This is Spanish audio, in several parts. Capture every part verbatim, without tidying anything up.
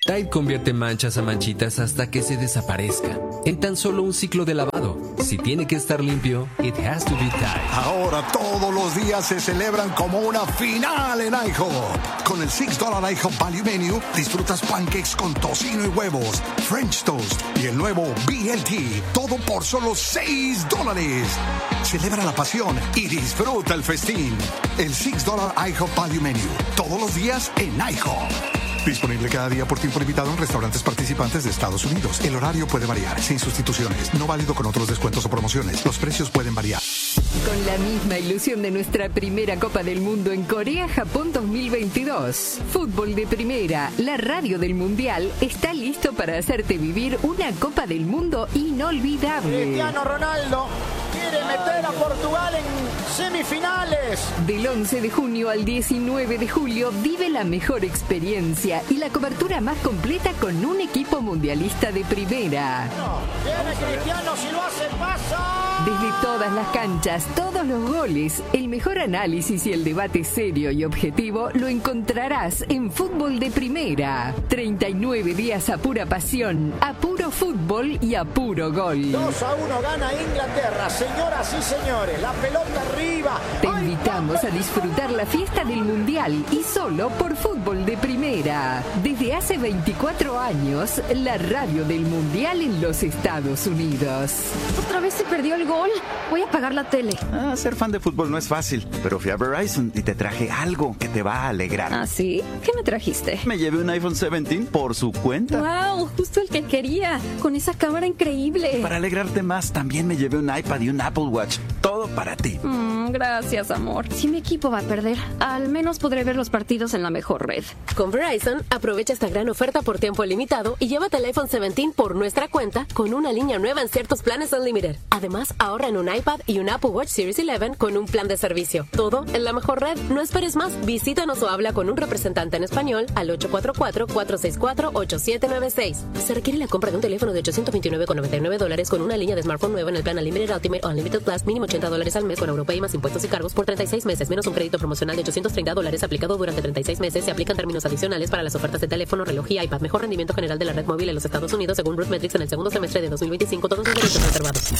Tide convierte manchas a manchitas hasta que se desaparezca en tan solo un ciclo de lavado. Si tiene que estar limpio, it has to be Tide. Ahora todos los días se celebran como una final en IHOP. Con el six dollar IHOP Value Menu disfrutas pancakes con tocino y huevos, French toast y el nuevo B L T. Todo por solo seis dólares. Celebra la pasión y disfruta el festín. El six dollar IHOP Value Menu. Todos los días en IHOP. Disponible cada día por tiempo limitado en restaurantes participantes de Estados Unidos. El horario puede variar, sin sustituciones. No válido con otros descuentos o promociones. Los precios pueden variar. Con la misma ilusión de nuestra primera Copa del Mundo en Corea-Japón dos mil veintidós. Fútbol de Primera, la radio del Mundial, está listo para hacerte vivir una Copa del Mundo inolvidable. Cristiano Ronaldo quiere meter a Portugal en semifinales. Del once de junio al diecinueve de julio vive la mejor experiencia y la cobertura más completa con un equipo mundialista de primera. No, viene Cristiano, si lo hace pasa. Desde todas las canchas, todos los goles, el mejor análisis y el debate serio y objetivo lo encontrarás en Fútbol de Primera. treinta y nueve días a pura pasión, a puro fútbol y a puro gol. dos a uno gana Inglaterra, señoras y señores, la pelota arriba. Te invitamos a disfrutar la fiesta del Mundial y solo por Fútbol de Primera. Desde hace veinticuatro años, la radio del Mundial en los Estados Unidos. Otra vez se perdió el gol. Voy a apagar la tele. Ah, ser fan de fútbol no es fácil, pero fui a Verizon y te traje algo que te va a alegrar. ¿Ah, sí? ¿Qué me trajiste? Me llevé un iPhone diecisiete por su cuenta. ¡Wow! Justo el que quería. Con esa cámara increíble. Para alegrarte más, también me llevé un iPad y un Apple Watch. Todo para ti. Mm, gracias, amor. Si mi equipo va a perder, al menos podré ver los partidos en la mejor red. Con Verizon, aprovecha esta gran oferta por tiempo limitado y llévate el iPhone diecisiete por nuestra cuenta con una línea nueva en ciertos planes Unlimited. Además, ahorra en un iPad y un Apple Watch Series once con un plan de servicio. Todo en la mejor red. No esperes más. Visítanos o habla con un representante en español al ocho cuatro cuatro, cuatro seis cuatro, ocho siete nueve seis. Se requiere la compra de un teléfono de ochocientos veintinueve con noventa y nueve dólares con una línea de smartphone nueva en el plan Unlimited Ultimate o Unlimited Plus, mínimo ochenta dólares al mes con Europay más impuestos y cargos por treinta y seis meses, menos un crédito promocional de ochocientos treinta dólares aplicado durante treinta y seis meses. Se aplican términos adicionales para las ofertas de teléfono, reloj y iPad. Mejor rendimiento general de la red móvil en los Estados Unidos según RootMetrics en el segundo semestre de dos mil veinticinco. Todos los derechos reservados.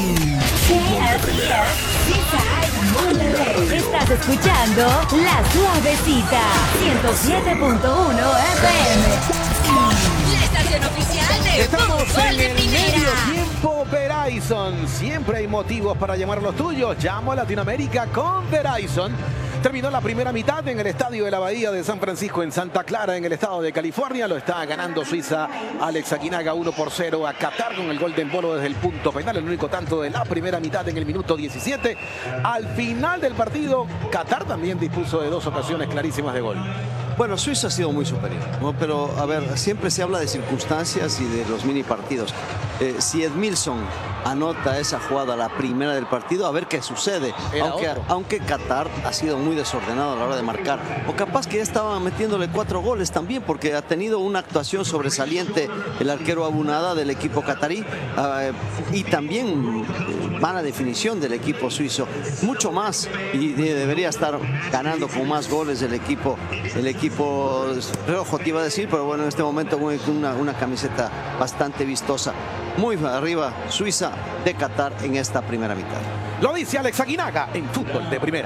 Estás escuchando La Suavecita ciento siete punto uno F M. La estación oficial de Estamos Fútbol en de el Primera. medio tiempo Verizon. Siempre hay motivos para llamar a los tuyos. Llamo a Latinoamérica con Verizon. Terminó la primera mitad en el estadio de la Bahía de San Francisco en Santa Clara, en el estado de California. Lo está ganando Suiza. Alex Aguinaga uno por cero a Qatar con el Golden Bolo desde el punto penal. El único tanto de la primera mitad en el minuto diecisiete. Al final del partido, Qatar también dispuso de dos ocasiones clarísimas de gol. Bueno, Suiza ha sido muy superior, ¿no? Pero, a ver, siempre se habla de circunstancias y de los mini partidos. Eh, si Edmilson anota esa jugada, la primera del partido, a ver qué sucede. Aunque, aunque Qatar ha sido muy desordenado a la hora de marcar. O capaz que ya estaba metiéndole cuatro goles también, porque ha tenido una actuación sobresaliente el arquero Abunada del equipo catarí. Eh, y también mala definición del equipo suizo. Mucho más. Y debería estar ganando con más goles el equipo, el equipo rojo, te iba a decir, pero bueno, en este momento una, una camiseta bastante vistosa. Muy arriba Suiza de Qatar en esta primera mitad. Lo dice Alex Aguinaga en Fútbol de Primera.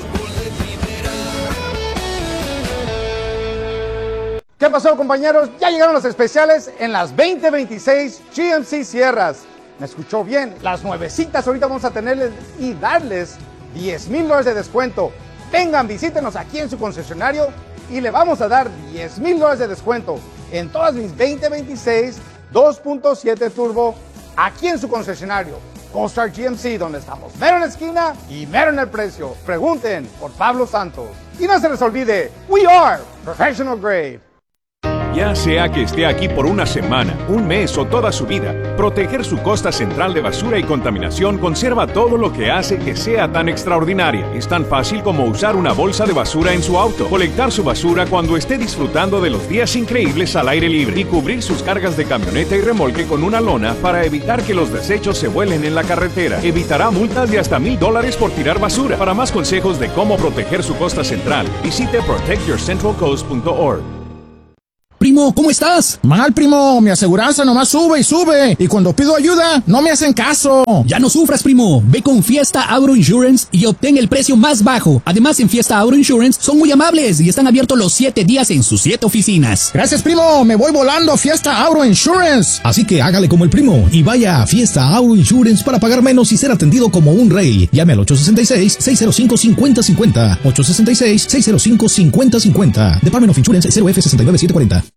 ¿Qué pasó, compañeros? Ya llegaron los especiales en las veinte veintiséis G M C Sierras. ¿Me escuchó bien? Las nuevecitas ahorita vamos a tenerles y darles diez mil dólares de descuento. Vengan, visítenos aquí en su concesionario y le vamos a dar diez mil dólares de descuento en todas mis veinte veintiséis dos punto siete Turbo aquí en su concesionario. All-Star G M C, donde estamos mero en la esquina y mero en el precio. Pregunten por Pablo Santos. Y no se les olvide, we are professional grade. Ya sea que esté aquí por una semana, un mes o toda su vida, proteger su costa central de basura y contaminación conserva todo lo que hace que sea tan extraordinaria. Es tan fácil como usar una bolsa de basura en su auto, colectar su basura cuando esté disfrutando de los días increíbles al aire libre y cubrir sus cargas de camioneta y remolque con una lona para evitar que los desechos se vuelen en la carretera. Evitará multas de hasta mil dólares por tirar basura. Para más consejos de cómo proteger su costa central, visite protect your central coast punto org. Primo, ¿cómo estás? Mal, primo. Mi aseguranza nomás sube y sube. Y cuando pido ayuda, no me hacen caso. Ya no sufras, primo. Ve con Fiesta Auto Insurance y obtén el precio más bajo. Además, en Fiesta Auto Insurance son muy amables y están abiertos los siete días en sus siete oficinas. Gracias, primo. Me voy volando a Fiesta Auto Insurance. Así que hágale como el primo y vaya a Fiesta Auto Insurance para pagar menos y ser atendido como un rey. Llame al ocho seis seis, seis cero cinco, cinco cero cinco cero. ocho seis seis, seis cero cinco, cinco cero cinco cero. Department of Insurance cero F seis nueve siete cuatro cero.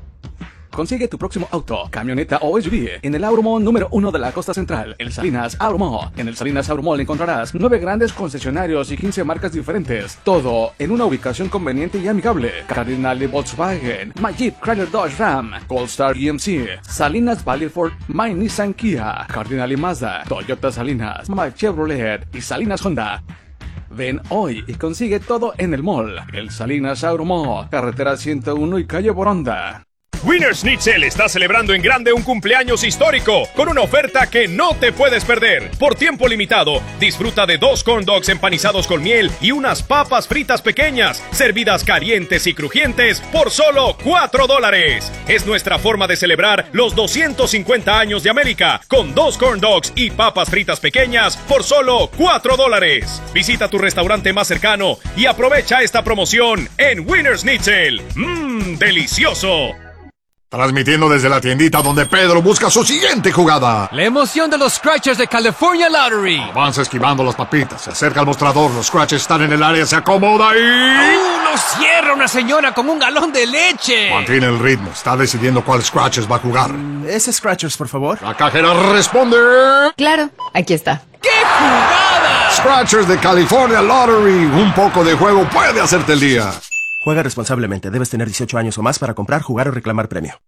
Consigue tu próximo auto, camioneta o S U V en el Auromall número uno de la costa central, el Salinas Auromall. En el Salinas Auromall encontrarás nueve grandes concesionarios y quince marcas diferentes. Todo en una ubicación conveniente y amigable. Cardinal Volkswagen, My Jeep Chrysler Dodge Ram, Goldstar G M C, Salinas Valley Ford, My Nissan Kia, Cardinal Mazda, Toyota Salinas, My Chevrolet y Salinas Honda. Ven hoy y consigue todo en el mall. El Salinas Auromall, carretera ciento uno y calle Boronda. Wiener Schnitzel está celebrando en grande un cumpleaños histórico con una oferta que no te puedes perder. Por tiempo limitado, disfruta de dos corn dogs empanizados con miel y unas papas fritas pequeñas, servidas calientes y crujientes por solo cuatro dólares. Es nuestra forma de celebrar los doscientos cincuenta años de América con dos corn dogs y papas fritas pequeñas por solo cuatro dólares. Visita tu restaurante más cercano y aprovecha esta promoción en Wiener Schnitzel. ¡Mmm, delicioso! Transmitiendo desde la tiendita donde Pedro busca su siguiente jugada. La emoción de los Scratchers de California Lottery. Avanza esquivando las papitas, se acerca al mostrador, los Scratchers están en el área, se acomoda y... ¡Uh! ¡Lo cierra una señora con un galón de leche! Mantiene el ritmo, está decidiendo cuál Scratchers va a jugar. Ese Scratchers, por favor. La cajera responde... Claro, aquí está. ¡Qué jugada! Scratchers de California Lottery. Un poco de juego puede hacerte el día. Juega responsablemente. Debes tener dieciocho años o más para comprar, jugar o reclamar premio.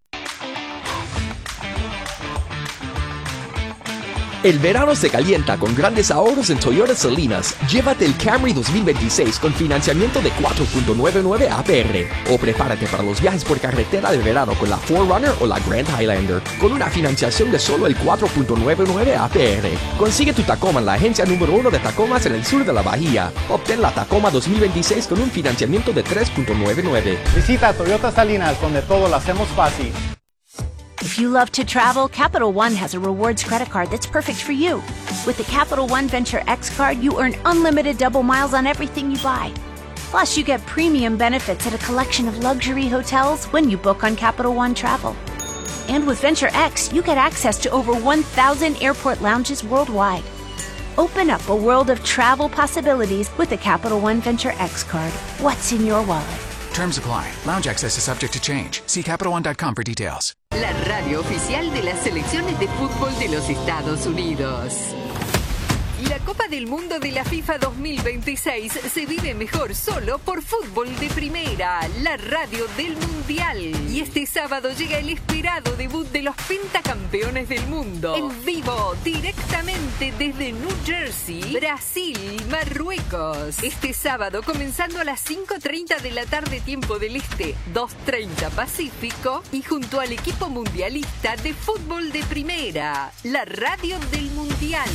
El verano se calienta con grandes ahorros en Toyota Salinas. Llévate el Camry dos mil veintiséis con financiamiento de cuatro punto noventa y nueve A P R. O prepárate para los viajes por carretera de verano con la cuatro runner o la Grand Highlander con una financiación de solo el cuatro punto noventa y nueve A P R. Consigue tu Tacoma en la agencia número uno de Tacomas en el sur de la bahía. Obtén la Tacoma dos mil veintiséis con un financiamiento de tres punto noventa y nueve. Visita Toyota Salinas, donde todo lo hacemos fácil. If you love to travel, Capital One has a rewards credit card that's perfect for you. With the Capital One Venture X card, you earn unlimited double miles on everything you buy. Plus, you get premium benefits at a collection of luxury hotels when you book on Capital One Travel. And with Venture X, you get access to over one thousand airport lounges worldwide. Open up a world of travel possibilities with the Capital One Venture X card. What's in your wallet? Terms apply. Lounge access is subject to change. See Capital One dot com for details. La radio oficial de las selecciones de fútbol de los Estados Unidos. La Copa del Mundo de la FIFA dos mil veintiséis se vive mejor solo por Fútbol de Primera, la radio del Mundial. Y este sábado llega el esperado debut de los pentacampeones del mundo. En vivo, directamente desde New Jersey, Brasil, Marruecos. Este sábado, comenzando a las cinco treinta de la tarde tiempo del Este, dos treinta Pacífico, y junto al equipo mundialista de Fútbol de Primera, la radio del Mundial.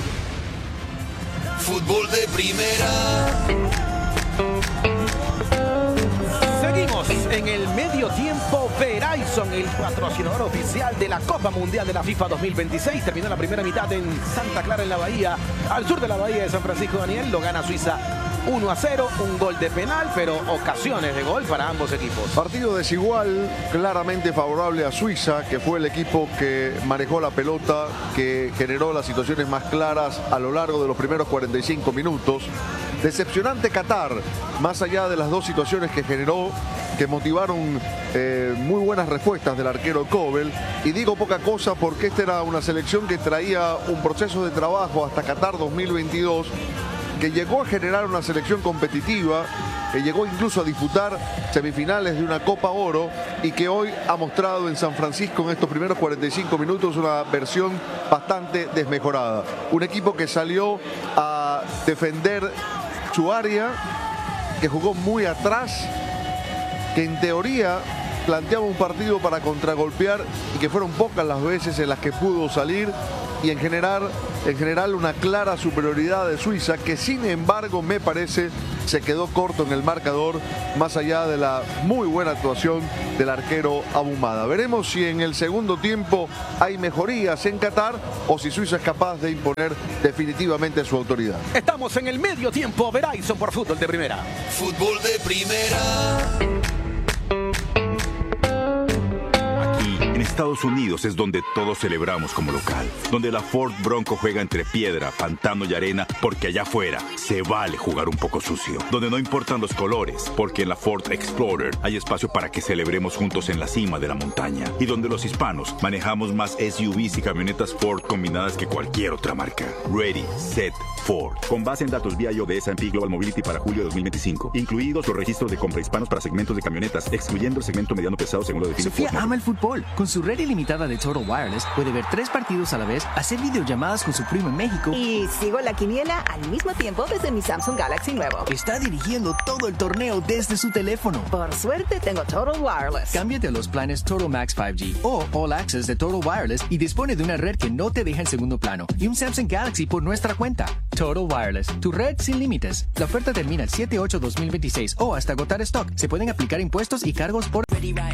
Fútbol de Primera. Seguimos en el medio tiempo. Verizon, el patrocinador oficial de la Copa Mundial de la FIFA dos mil veintiséis. Terminó la primera mitad en Santa Clara, en la Bahía, al sur de la Bahía de San Francisco. Daniel, lo gana Suiza uno a cero, un gol de penal, pero ocasiones de gol para ambos equipos. Partido desigual, claramente favorable a Suiza, que fue el equipo que manejó la pelota, que generó las situaciones más claras a lo largo de los primeros cuarenta y cinco minutos. Decepcionante Qatar, más allá de las dos situaciones que generó, que motivaron eh, muy buenas respuestas del arquero Kobel. Y digo poca cosa porque esta era una selección que traía un proceso de trabajo hasta Qatar dos mil veintidós, que llegó a generar una selección competitiva, que llegó incluso a disputar semifinales de una Copa Oro y que hoy ha mostrado en San Francisco en estos primeros cuarenta y cinco minutos una versión bastante desmejorada. Un equipo que salió a defender su área, que jugó muy atrás, que en teoría planteaba un partido para contragolpear y que fueron pocas las veces en las que pudo salir. y en general, en general una clara superioridad de Suiza, que sin embargo me parece se quedó corto en el marcador, más allá de la muy buena actuación del arquero Ahumada. Veremos si en el segundo tiempo hay mejorías en Qatar o si Suiza es capaz de imponer definitivamente su autoridad. Estamos en el medio tiempo, Verizon por Fútbol de Primera. Fútbol de Primera. En Estados Unidos es donde todos celebramos como local, donde la Ford Bronco juega entre piedra, pantano y arena, porque allá afuera se vale jugar un poco sucio, donde no importan los colores, porque en la Ford Explorer hay espacio para que celebremos juntos en la cima de la montaña, y donde los hispanos manejamos más S U Vs y camionetas Ford combinadas que cualquier otra marca. Ready, Set, Ford. Con base en datos V I O de S and P Global Mobility para julio de dos mil veinticinco, incluidos los registros de compra hispanos para segmentos de camionetas, excluyendo el segmento mediano pesado según lo define Sofía Ford. ama el fútbol. Con su red ilimitada de Total Wireless puede ver tres partidos a la vez, hacer videollamadas con su primo en México y sigo la quiniela al mismo tiempo desde mi Samsung Galaxy nuevo. Está dirigiendo todo el torneo desde su teléfono. Por suerte tengo Total Wireless. Cámbiate a los planes Total Max cinco G o All Access de Total Wireless y dispone de una red que no te deja en segundo plano y un Samsung Galaxy por nuestra cuenta. Total Wireless, tu red sin límites. La oferta termina el siete ocho dos mil veintiséis o hasta agotar stock. Se pueden aplicar impuestos y cargos por...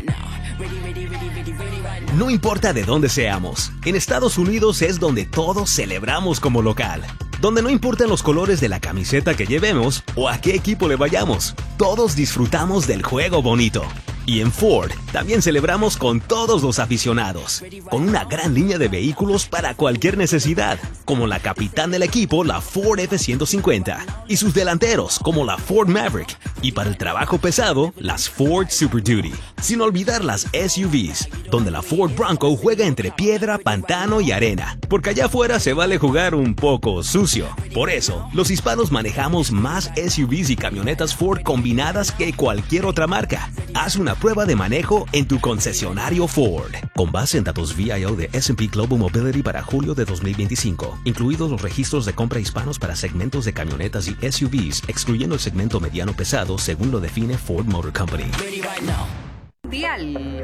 No importa de dónde seamos, en Estados Unidos es donde todos celebramos como local. Donde no importan los colores de la camiseta que llevemos o a qué equipo le vayamos, todos disfrutamos del juego bonito. Y en Ford también celebramos con todos los aficionados, con una gran línea de vehículos para cualquier necesidad, como la capitán del equipo, la Ford F ciento cincuenta, y sus delanteros, como la Ford Maverick, y para el trabajo pesado, las Ford Super Duty. Sin olvidar las S U Vs, donde la Ford Bronco juega entre piedra, pantano y arena, porque allá afuera se vale jugar un poco sucio. Por eso, los hispanos manejamos más S U Vs y camionetas Ford combinadas que cualquier otra marca. Haz una prueba de manejo en tu concesionario Ford. Con base en datos V I O de S and P Global Mobility para julio de dos mil veinticinco, incluidos los registros de compra hispanos para segmentos de camionetas y S U Vs, excluyendo el segmento mediano pesado según lo define Ford Motor Company. Mundial.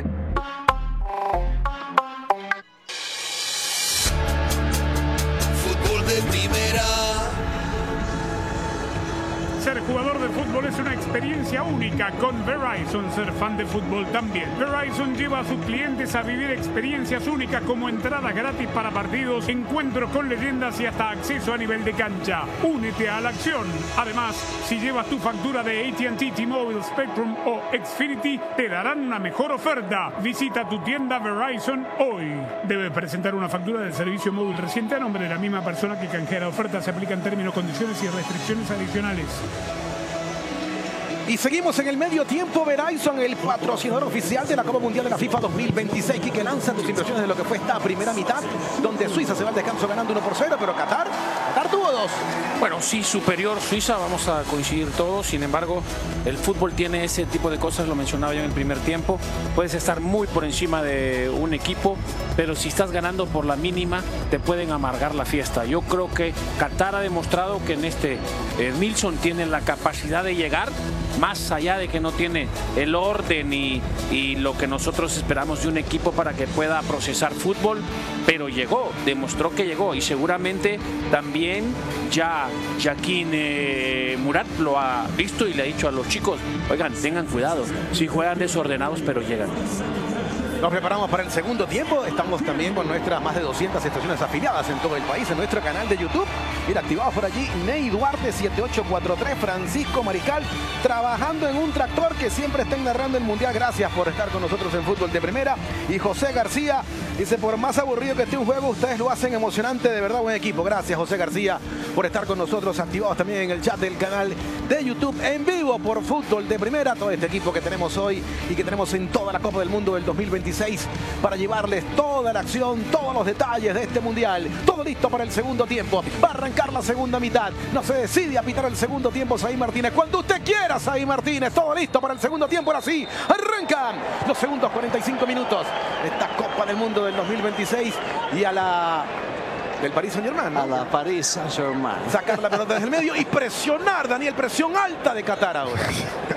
Fútbol de Primera. Ser jugador de fútbol es una experiencia única. Con Verizon, ser fan de fútbol también. Verizon lleva a sus clientes a vivir experiencias únicas como entradas gratis para partidos, encuentros con leyendas y hasta acceso a nivel de cancha. Únete a la acción. Además, si llevas tu factura de A T and T, T-Mobile, Spectrum o Xfinity, te darán una mejor oferta. Visita tu tienda Verizon hoy. Debes presentar una factura del servicio móvil reciente a nombre de la misma persona que canjea la oferta. Se aplican términos, condiciones y restricciones adicionales. Y seguimos en el medio tiempo. Verizon, el patrocinador oficial de la Copa Mundial de la FIFA dos mil veintiséis. Quique, lanza tus impresiones de lo que fue esta primera mitad, donde Suiza se va al descanso ganando uno por cero, pero Qatar, Qatar tuvo dos. Bueno, sí, superior Suiza, vamos a coincidir todos. Sin embargo, el fútbol tiene ese tipo de cosas, lo mencionaba yo en el primer tiempo. Puedes estar muy por encima de un equipo, pero si estás ganando por la mínima, te pueden amargar la fiesta. Yo creo que Qatar ha demostrado que en este eh, Milson tiene la capacidad de llegar, más allá de que no tiene el orden y, y lo que nosotros esperamos de un equipo para que pueda procesar fútbol, pero llegó, demostró que llegó, y seguramente también ya Joaquín eh, Murat lo ha visto y le ha dicho a los chicos, oigan, tengan cuidado, si juegan desordenados pero llegan. Nos preparamos para el segundo tiempo. Estamos también con nuestras más de doscientas estaciones afiliadas en todo el país, en nuestro canal de YouTube. Mira, activados por allí, Ney Duarte siete ocho cuatro tres, Francisco Marical, trabajando en un tractor que siempre estén narrando el Mundial. Gracias por estar con nosotros en Fútbol de Primera. Y José García dice, por más aburrido que esté un juego, ustedes lo hacen emocionante, de verdad, buen equipo. Gracias, José García, por estar con nosotros, activados también en el chat del canal de YouTube, en vivo por Fútbol de Primera. Todo este equipo que tenemos hoy y que tenemos en toda la Copa del Mundo del dos mil veintiséis para llevarles toda la acción, todos los detalles de este Mundial. Todo listo para el segundo tiempo. Va a arrancar la segunda mitad. No se decide a pitar el segundo tiempo Saí Martínez. Cuando usted quiera, Saí Martínez. Todo listo para el segundo tiempo. Ahora sí, arrancan los segundos cuarenta y cinco minutos. Esta Copa del Mundo del dos mil veintiséis y a la... del Paris Saint-Germain, ¿no? A la Paris Saint-Germain. Sacar la pelota desde el medio y presionar, Daniel, presión alta de Qatar ahora.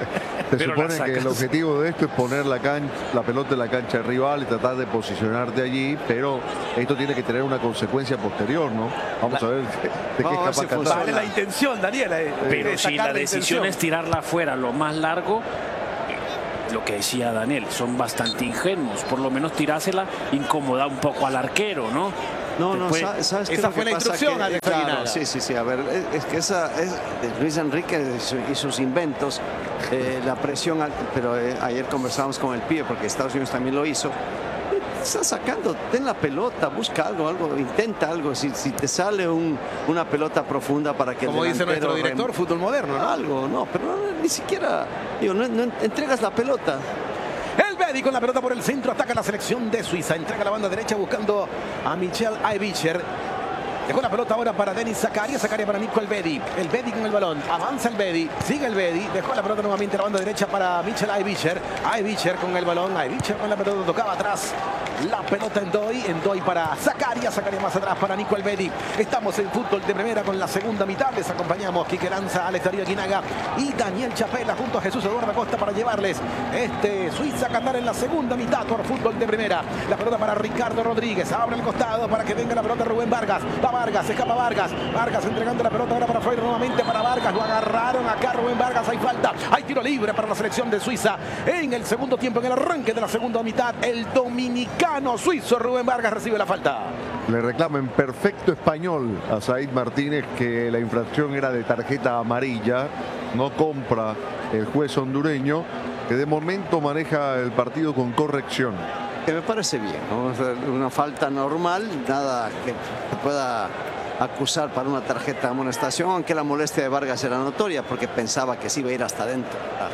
Se pero supone la que el sacas. objetivo de esto es poner la, cancha, la pelota en la cancha del rival y tratar de posicionarte allí, pero esto tiene que tener una consecuencia posterior, ¿no? Vamos La- a ver de, de qué Vamos a ver es si capaz funciona. Qatar. Vale la intención, Daniela. eh, Pero de si sacar la decisión intención. es tirarla afuera lo más largo, lo que decía Daniel, son bastante ingenuos. Por lo menos tirásela incomoda un poco al arquero, ¿no? No, no, Después- sa- ¿sabes qué esa es lo fue que la pasa? instrucción, Que, Alex claro, Aguinaga. sí, sí, sí. A ver, es, es que esa es de Luis Enrique y su- y sus inventos, eh, la presión, al- pero eh, ayer conversábamos con el pibe porque Estados Unidos también lo hizo. Está sacando, ten la pelota, busca algo, algo, intenta algo. Si, si te sale un, una pelota profunda para que el Como dice delantero nuestro director, rem- fútbol moderno, ¿no? Algo, no, pero no, ni siquiera, digo, no, no entregas la pelota. El Bedi con la pelota por el centro, ataca la selección de Suiza, entrega la banda derecha buscando a Michel Aibicher. Dejó la pelota ahora para Denis Zakaria, Zakaria para Nico el Bedi. El Bedi con el balón, avanza el Bedi, sigue el Bedi, dejó la pelota nuevamente a la banda derecha para Michel Aibicher. Aibicher con el balón, Aibicher con la pelota, tocaba atrás. La pelota en Doy, en Doy para Zakaria, Zakaria más atrás para Nico el Bedi. Estamos en fútbol de primera con la segunda mitad. Les acompañamos Quique Lanza, Alex Darío Aguinaga y Daniel Chapela junto a Jesús Eduardo Acosta para llevarles este Suiza-Qatar en la segunda mitad por fútbol de primera. La pelota para Ricardo Rodríguez, abre el costado para que venga la pelota Rubén Vargas. Va Vargas, se escapa Vargas. Vargas entregando la pelota ahora para Freire nuevamente para Vargas. Lo agarraron acá Rubén Vargas, hay falta. Hay tiro libre para la selección de Suiza en el segundo tiempo, en el arranque de la segunda mitad. El dominicano suizo Rubén Vargas recibe la falta. Le reclama en perfecto español a Said Martínez que la infracción era de tarjeta amarilla. No compra el juez hondureño, que de momento maneja el partido con corrección. Que me parece bien, ¿no? O sea, una falta normal, nada que se pueda acusar para una tarjeta de amonestación, aunque la molestia de Vargas era notoria porque pensaba que sí iba a ir hasta adentro.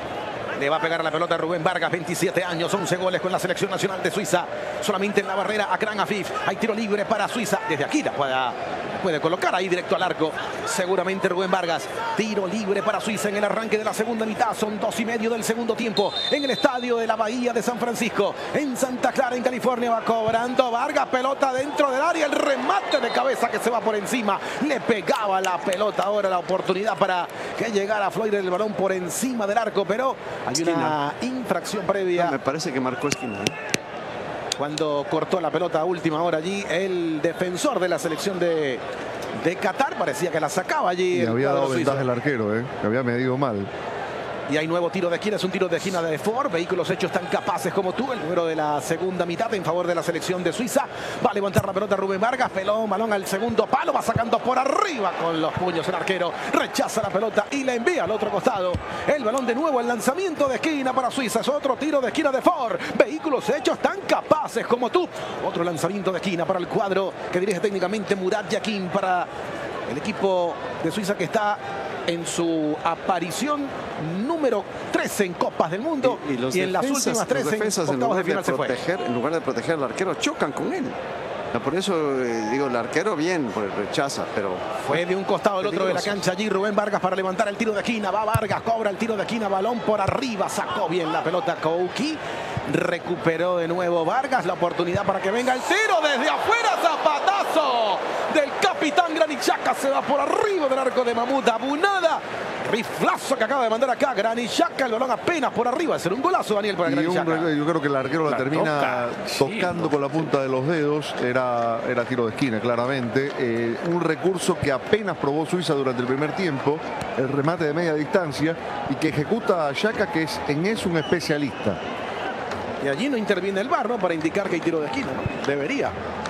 Le va a pegar la pelota a Rubén Vargas, veintisiete años, once goles con la selección nacional de Suiza. Solamente en la barrera Akran Afif. Hay tiro libre para Suiza. Desde aquí la puede, puede colocar ahí directo al arco. Seguramente Rubén Vargas. Tiro libre para Suiza en el arranque de la segunda mitad. Son dos y medio del segundo tiempo. En el estadio de la Bahía de San Francisco. En Santa Clara, en California, va cobrando Vargas. Pelota dentro del área. El remate de cabeza que se va por encima. Le pegaba la pelota ahora, la oportunidad para que llegara Floyd el balón por encima del arco. Pero hay una infracción previa. No, me parece que marcó esquina. ¿eh? Cuando cortó la pelota a última hora allí, el defensor de la selección de, de Qatar parecía que la sacaba allí. Y el había cuadro dado suizo. ventaja el arquero, ¿eh? Que había medido mal. Y hay nuevo tiro de esquina, es un tiro de esquina de Ford. Vehículos hechos tan capaces como tú. El número de la segunda mitad en favor de la selección de Suiza. Va a levantar la pelota Rubén Vargas. Pelón, balón al segundo palo. Va sacando por arriba con los puños el arquero. Rechaza la pelota y la envía al otro costado. El balón de nuevo, el lanzamiento de esquina para Suiza. Es otro tiro de esquina de Ford. Vehículos hechos tan capaces como tú. Otro lanzamiento de esquina para el cuadro que dirige técnicamente Murat Yakin para el equipo de Suiza que está en su aparición número trece en Copas del Mundo y, Y, los en las defensas- últimas tres los en defensas, en octavos lugar de final de se fue. proteger, en lugar de proteger al arquero, chocan con él. O sea, por eso eh, digo, el arquero bien, pues rechaza, pero Fue de un costado al otro de la peligroso. cancha allí Rubén Vargas para levantar el tiro de esquina. Va Vargas, cobra el tiro de esquina, balón por arriba, sacó bien la pelota Kouki. Recuperó de nuevo Vargas, la oportunidad para que venga el tiro desde afuera, zapatazo del capitán Granit Xhaka, se va por arriba del arco de Mahmoud Abunada. Riflazo que acaba de mandar acá Granit Xhaka, el balón apenas por arriba. Será un golazo, Daniel, para Y Granit un Xhaka. re- yo creo que el arquero la, La termina toca, sí, tocando con la punta de los dedos. Era, era tiro de esquina, claramente. Eh, un recurso que apenas probó Suiza durante el primer tiempo. El remate de media distancia. Y que ejecuta a Xhaka, que es, en es un especialista. Y allí no interviene el V A R, ¿no? Para indicar que hay tiro de esquina, ¿no? Debería.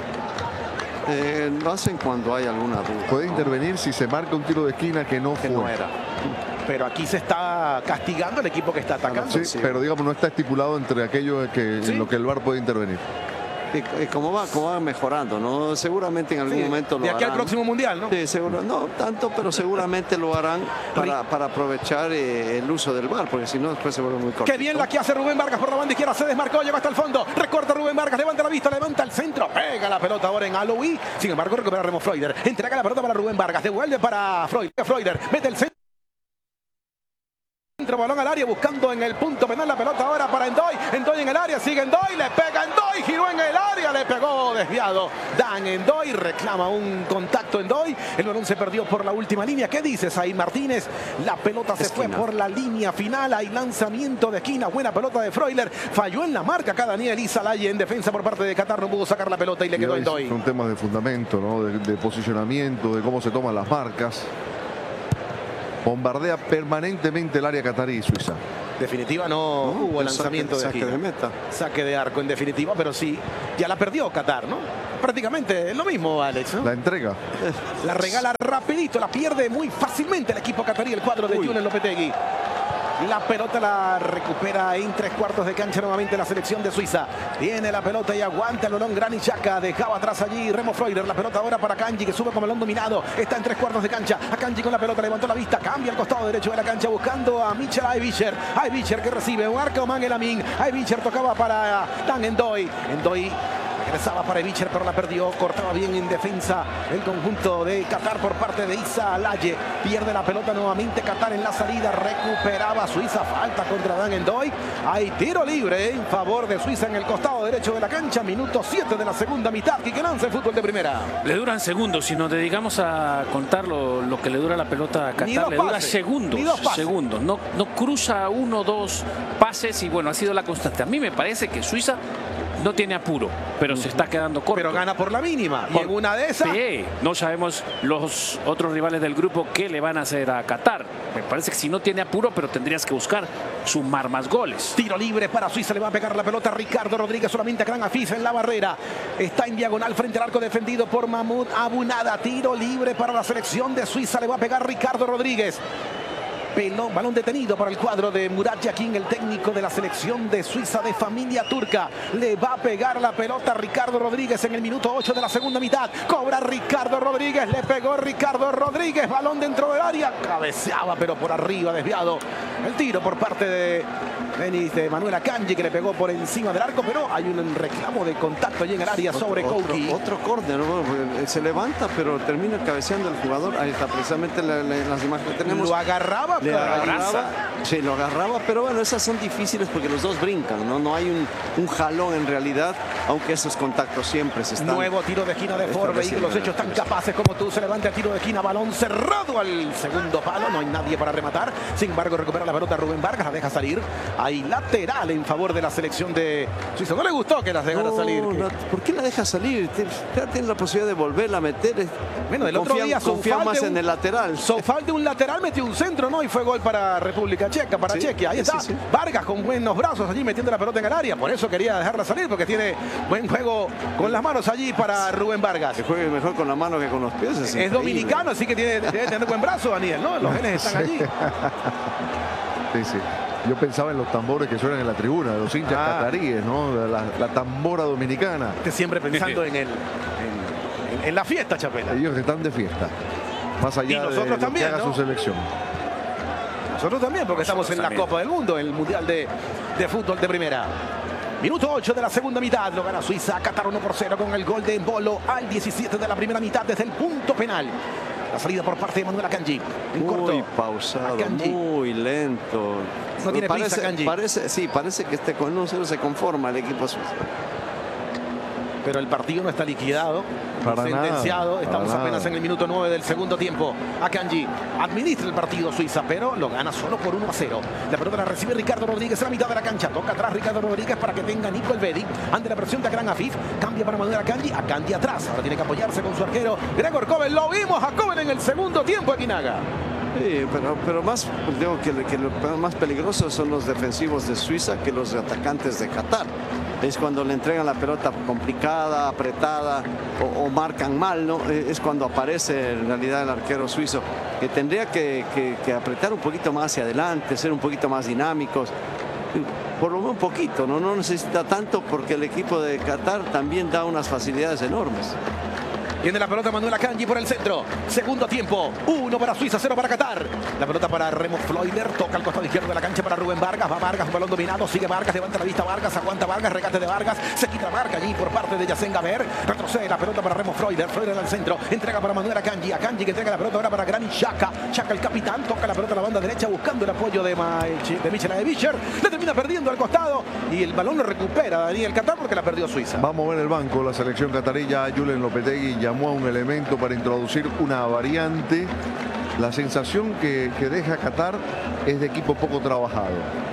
eh, lo hacen cuando hay alguna duda. Puede intervenir si se marca un tiro de esquina que no Que fue. no era. Pero aquí se está castigando el equipo que está atacando. Sí, pero digamos no está estipulado entre aquello que, Sí. en lo que el V A R puede intervenir. Y, y como va, como va mejorando, ¿no? Seguramente en algún Sí, momento lo de aquí harán. al próximo mundial, ¿no? Sí, seguro, no tanto, pero seguramente lo harán para, para aprovechar eh, el uso del V A R, porque si no después se vuelve muy corto. Qué bien la que hace Rubén Vargas por la banda izquierda, se desmarcó, llegó hasta el fondo, recorta Rubén Vargas, levanta la vista, levanta el centro, pega la pelota ahora en Aloui, sin embargo recupera Remo Freuler, entrega la pelota para Rubén Vargas, devuelve para Freuler, Freuler mete el centro. Balón al área buscando en el punto penal la pelota ahora para Endoy. Endoy en el área, sigue Endoy, le pega Endoy, giró en el área. área, le pegó desviado. Dan Endoy reclama un contacto Endoy. El balón se perdió por la última línea. ¿Qué dices ahí, Martínez? La pelota se esquina. Fue por la línea final. Hay lanzamiento de esquina. Buena pelota de Freuler. Falló en la marca acá Daniel Isalaye en defensa por parte de Qatar. No pudo sacar la pelota y le quedó Endoy. Son temas de fundamento, ¿no? de, de posicionamiento, de cómo se toman las marcas. Bombardea permanentemente el área catarí, Suiza. Definitiva no, no hubo lanzamiento saque, de saque de meta. Saque de arco en definitiva, pero sí, ya la perdió Qatar, ¿no? Prácticamente es lo mismo, Alex, ¿no? La entrega. La regala rapidito, la pierde muy fácilmente el equipo catarí, el cuadro de Julen Lopetegui. La pelota la recupera en tres cuartos de cancha nuevamente la selección de Suiza. Tiene la pelota y aguanta el balón Granit Xhaka. Dejaba atrás allí Remo Freuler. La pelota ahora para Akanji, que sube con balón dominado. Está en tres cuartos de cancha. Akanji con la pelota, levantó la vista. Cambia al costado derecho de la cancha buscando a Michel Aybicher. Aybicher que recibe un arco Mangel Amin. Aybicher tocaba para Dan Endoy. Endoy regresaba para Aybicher, pero la perdió. Cortaba bien en defensa el conjunto de Qatar por parte de Isalaye. Pierde la pelota nuevamente Qatar en la salida. Recuperaba Suiza. Falta contra Dan Endoy. Hay tiro libre en favor de Suiza en el costado derecho de la cancha. Minuto siete de la segunda mitad. Quique Lance, fútbol de primera. Le duran segundos. Si nos dedicamos a contar lo, lo que le dura la pelota a Qatar, le dura segundos. Segundos. No, no cruza uno, dos pases y bueno, ha sido la constante. A mí me parece que Suiza no tiene apuro, pero se está quedando corto. Pero gana por la mínima. Por, y en una de esas... Sí, no sabemos los otros rivales del grupo qué le van a hacer a Qatar. Me parece que si no tiene apuro, pero tendrías que buscar sumar más goles. Tiro libre para Suiza, le va a pegar la pelota a Ricardo Rodríguez, solamente a Gran Afif en la barrera. Está en diagonal frente al arco defendido por Mahmoud Abunada. Tiro libre para la selección de Suiza, le va a pegar Ricardo Rodríguez. Pelón, balón detenido para el cuadro de Murat Yakin, el técnico de la selección de Suiza de familia turca. Le va a pegar la pelota a Ricardo Rodríguez en el minuto ocho de la segunda mitad. Cobra Ricardo Rodríguez, le pegó Ricardo Rodríguez, balón dentro del área. Cabeceaba, pero por arriba, desviado. El tiro por parte de Denis de Manuel Akanji, que le pegó por encima del arco, pero hay un reclamo de contacto allí en el área sobre Kouki. Otro, otro córner, ¿no? Se levanta, pero termina cabeceando el jugador. Ahí está precisamente la, la, las imágenes que tenemos. Lo agarraba, le agarraba, sí, lo agarraba, pero bueno, esas son difíciles porque los dos brincan, ¿no? No hay un, un jalón en realidad, aunque esos contactos siempre se están... Nuevo tiro de esquina de Ford, vehículos hechos tan capaces como tú. Se levanta el tiro de esquina, balón cerrado al segundo palo, no hay nadie para rematar. Sin embargo, recupera la pelota Rubén Vargas, la deja salir. Hay lateral en favor de la selección de Suiza. No le gustó que las dejara no, salir. No, ¿por qué la deja salir? Tiene la posibilidad de volverla a meter. Bueno, el confía, otro día confía más un, en el lateral. Sofal de un lateral metió un centro, ¿no? Y fue gol para República Checa, para sí, Chequia. Ahí sí, está. Sí, sí. Vargas con buenos brazos allí metiendo la pelota en el área. Por eso quería dejarla salir, porque tiene buen juego con las manos allí para Rubén Vargas. Que juegue mejor con la mano que con los pies. Es, es dominicano, así que tiene, debe tener buen brazo, Daniel, ¿no? Los genes están allí. Sí, sí. Yo pensaba en los tambores que suenan en la tribuna, de los hinchas ah. cataríes, ¿no? La, la tambora dominicana. Usted siempre pensando en, el, en, en, en la fiesta, Chapela. Ellos están de fiesta. Más allá y nosotros de también, que haga ¿no? su selección. Nosotros también, porque nosotros estamos en también. La Copa del Mundo, el Mundial de, de Fútbol de Primera. Minuto ocho de la segunda mitad, lo gana Suiza, Qatar uno por cero con el gol de Embolo al diecisiete de la primera mitad desde el punto penal. La salida por parte de Manuel Akanji. Muy corto. pausado, Akanji. Muy lento. No tiene parece, prisa, Akanji. Parece, sí, parece que este con un cero se conforma el equipo suizo. Pero el partido no está liquidado, para sentenciado. Nada, Estamos para apenas nada. en el minuto nueve del segundo tiempo. Akanji administra el partido Suiza, pero lo gana solo por uno a cero. La pelota la recibe Ricardo Rodríguez en la mitad de la cancha. Toca atrás Ricardo Rodríguez para que tenga Nico Elvedi. Ante la presión de Gran Afif, cambia para Manuel Akanji. Akanji atrás. Ahora tiene que apoyarse con su arquero Gregor Kobel. Lo vimos a Kobel en el segundo tiempo, Aguinaga. Sí, pero, pero más, digo que, que lo más peligrosos son los defensivos de Suiza que los atacantes de Qatar. Es cuando le entregan la pelota complicada, apretada o, o marcan mal, ¿no? Es cuando aparece en realidad el arquero suizo, que tendría que, que, que apretar un poquito más hacia adelante, ser un poquito más dinámicos. Por lo menos un poquito, ¿no? No necesita tanto porque el equipo de Qatar también da unas facilidades enormes. Tiene la pelota Manuel Akanji por el centro. Segundo tiempo. Uno para Suiza, cero para Qatar. La pelota para Remo Freuler. Toca al costado izquierdo de la cancha para Rubén Vargas. Va Vargas, un balón dominado. Sigue Vargas, levanta la vista Vargas. Aguanta Vargas, regate de Vargas. Se quita la marca allí por parte de Yacen Gaber. Retrocede la pelota para Remo Freuler. Freuler al centro. Entrega para Manuel Akanji. Akanji que entrega la pelota ahora para Granit Xhaka. Xhaka el capitán. Toca la pelota a la banda derecha buscando el apoyo de, Ma de Michel Adevischer. Le termina perdiendo al costado. Y el balón lo recupera Daniel Qatar porque la perdió Suiza. Va a mover el banco la selección catarilla. Julen Lopetegui llamó a un elemento para introducir una variante. La sensación que, que deja Qatar es de equipo poco trabajado.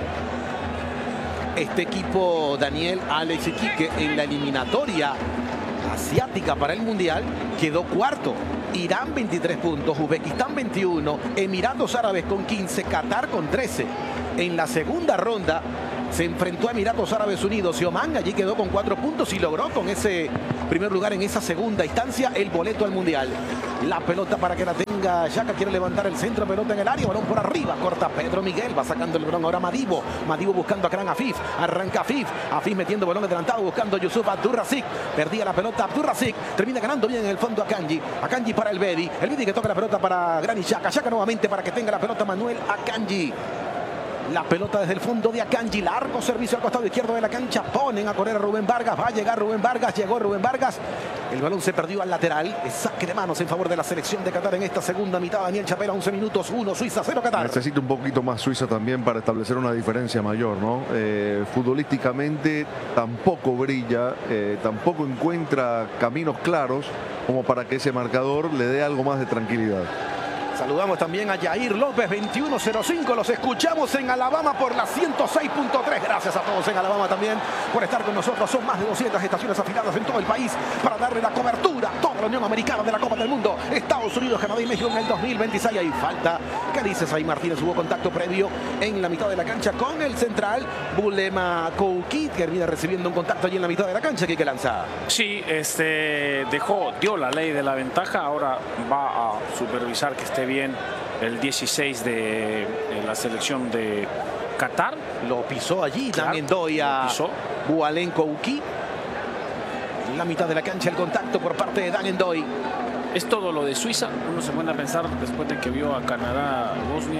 Este equipo, Daniel, Alex y Quique, en la eliminatoria asiática para el Mundial quedó cuarto. Irán veintitrés puntos, Uzbekistán veintiuno, Emiratos Árabes con quince, Qatar con trece. En la segunda ronda se enfrentó a Emiratos Árabes Unidos y Oman, allí quedó con cuatro puntos y logró con ese primer lugar en esa segunda instancia el boleto al Mundial. La pelota para que la tenga Xhaka, quiere levantar el centro, pelota en el área, balón por arriba, corta Pedro Miguel, va sacando el balón ahora Madibo, Madibo buscando a Kran Afif, arranca Afif, Afif metiendo balón adelantado, buscando a Yusuf Abdurrazik, perdía la pelota Abdurrazik, termina ganando bien en el fondo Akanji, Akanji para el Bedi, el Bedi que toca la pelota para Granit Xhaka, Xhaka nuevamente para que tenga la pelota Manuel Akanji. La pelota desde el fondo de Akanji, largo servicio al costado izquierdo de la cancha, ponen a correr a Rubén Vargas, va a llegar Rubén Vargas, llegó Rubén Vargas, el balón se perdió al lateral, es saque de manos en favor de la selección de Qatar en esta segunda mitad. Daniel Chapela, once minutos, uno Suiza, cero Qatar. Necesita un poquito más Suiza también para establecer una diferencia mayor, ¿no? Eh, futbolísticamente tampoco brilla, eh, tampoco encuentra caminos claros como para que ese marcador le dé algo más de tranquilidad. Saludamos también a Yair López, veintiuno cero cinco. Los escuchamos en Alabama por la ciento seis punto tres. Gracias a todos en Alabama también por estar con nosotros. Son más de doscientas estaciones afiliadas en todo el país para darle la cobertura a toda la Unión Americana de la Copa del Mundo. Estados Unidos, Canadá y México en el dos mil veintiséis. Hay falta. ¿Qué dices ahí, Martínez? Hubo contacto previo en la mitad de la cancha con el central Bulema Kouki, que termina recibiendo un contacto allí en la mitad de la cancha. ¿Qué lanza? Sí, este, dejó, dio la ley de la ventaja. Ahora va a supervisar que esté bien el dieciséis de, de la selección de Qatar. Lo pisó allí, claro, también doy a Bualen Kouki. En la mitad de la cancha el contacto por parte de Dan Endoy. Es todo lo de Suiza. Uno se pone a pensar después de que vio a Canadá, Bosnia.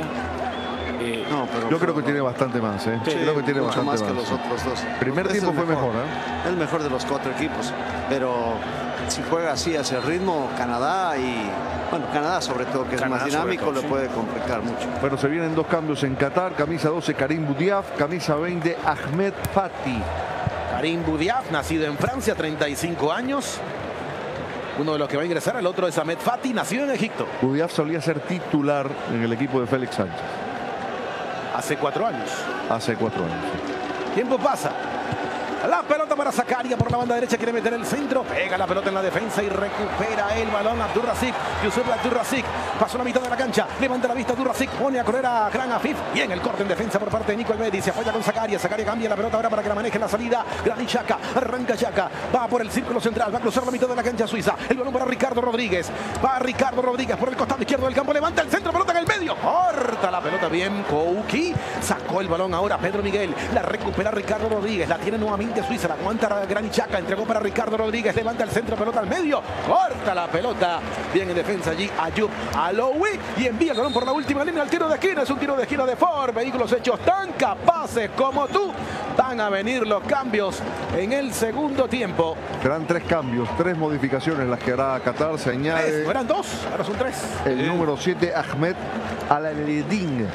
Eh, no, pero yo creo que tiene bastante más, ¿eh? Sí, creo que tiene mucho bastante más, más que los otros dos. Primer Es tiempo el fue mejor, ¿eh? El mejor de los cuatro equipos. Pero si juega así hacia el ritmo, Canadá y bueno, Canadá sobre todo, que Canadá es más dinámico, todo, le sí. puede complicar mucho. Bueno, se vienen dos cambios en Qatar. Camisa doce, Karim Boudiaf. Camisa veinte, Ahmed Fati. Karim Boudiaf, nacido en Francia, treinta y cinco años. Uno de los que va a ingresar, el otro es Ahmed Fati, nacido en Egipto. Boudiaf solía ser titular en el equipo de Félix Sánchez. Hace cuatro años. Hace cuatro años. Tiempo pasa. La pelota para Zakaria por la banda derecha, quiere meter el centro, pega la pelota en la defensa y recupera el balón Abdurrazik. Yusuf Abdurrazik pasó la mitad de la cancha, levanta la vista Abdurrazik, pone a correr a Kran Afif. Bien el corte en defensa por parte de Nico Elvedi, se apoya con Zakaria. Zakaria cambia la pelota ahora para que la maneje en la salida. Granit Xhaka, arranca Xhaka, va por el círculo central, va a cruzar la mitad de la cancha Suiza. El balón para Ricardo Rodríguez, va Ricardo Rodríguez por el costado izquierdo del campo, levanta el centro, pelota en el medio, corta la pelota bien Kouki, sacó el balón ahora Pedro Miguel, la recupera Ricardo Rodríguez, la tiene nuevamente Suiza, la aguanta Granit Xhaka, entregó para Ricardo Rodríguez, levanta el centro, pelota al medio, corta la pelota, bien en defensa allí Ayub Aloui y envía el balón por la última línea al tiro de esquina. Es un tiro de esquina de Ford. Vehículos hechos tan capaces como tú. Van a venir los cambios en el segundo tiempo. Serán tres cambios, tres modificaciones las que hará Qatar. Se añade. Tres, eran dos, ahora son tres. El eh. número siete, Ahmed Al-Eledin.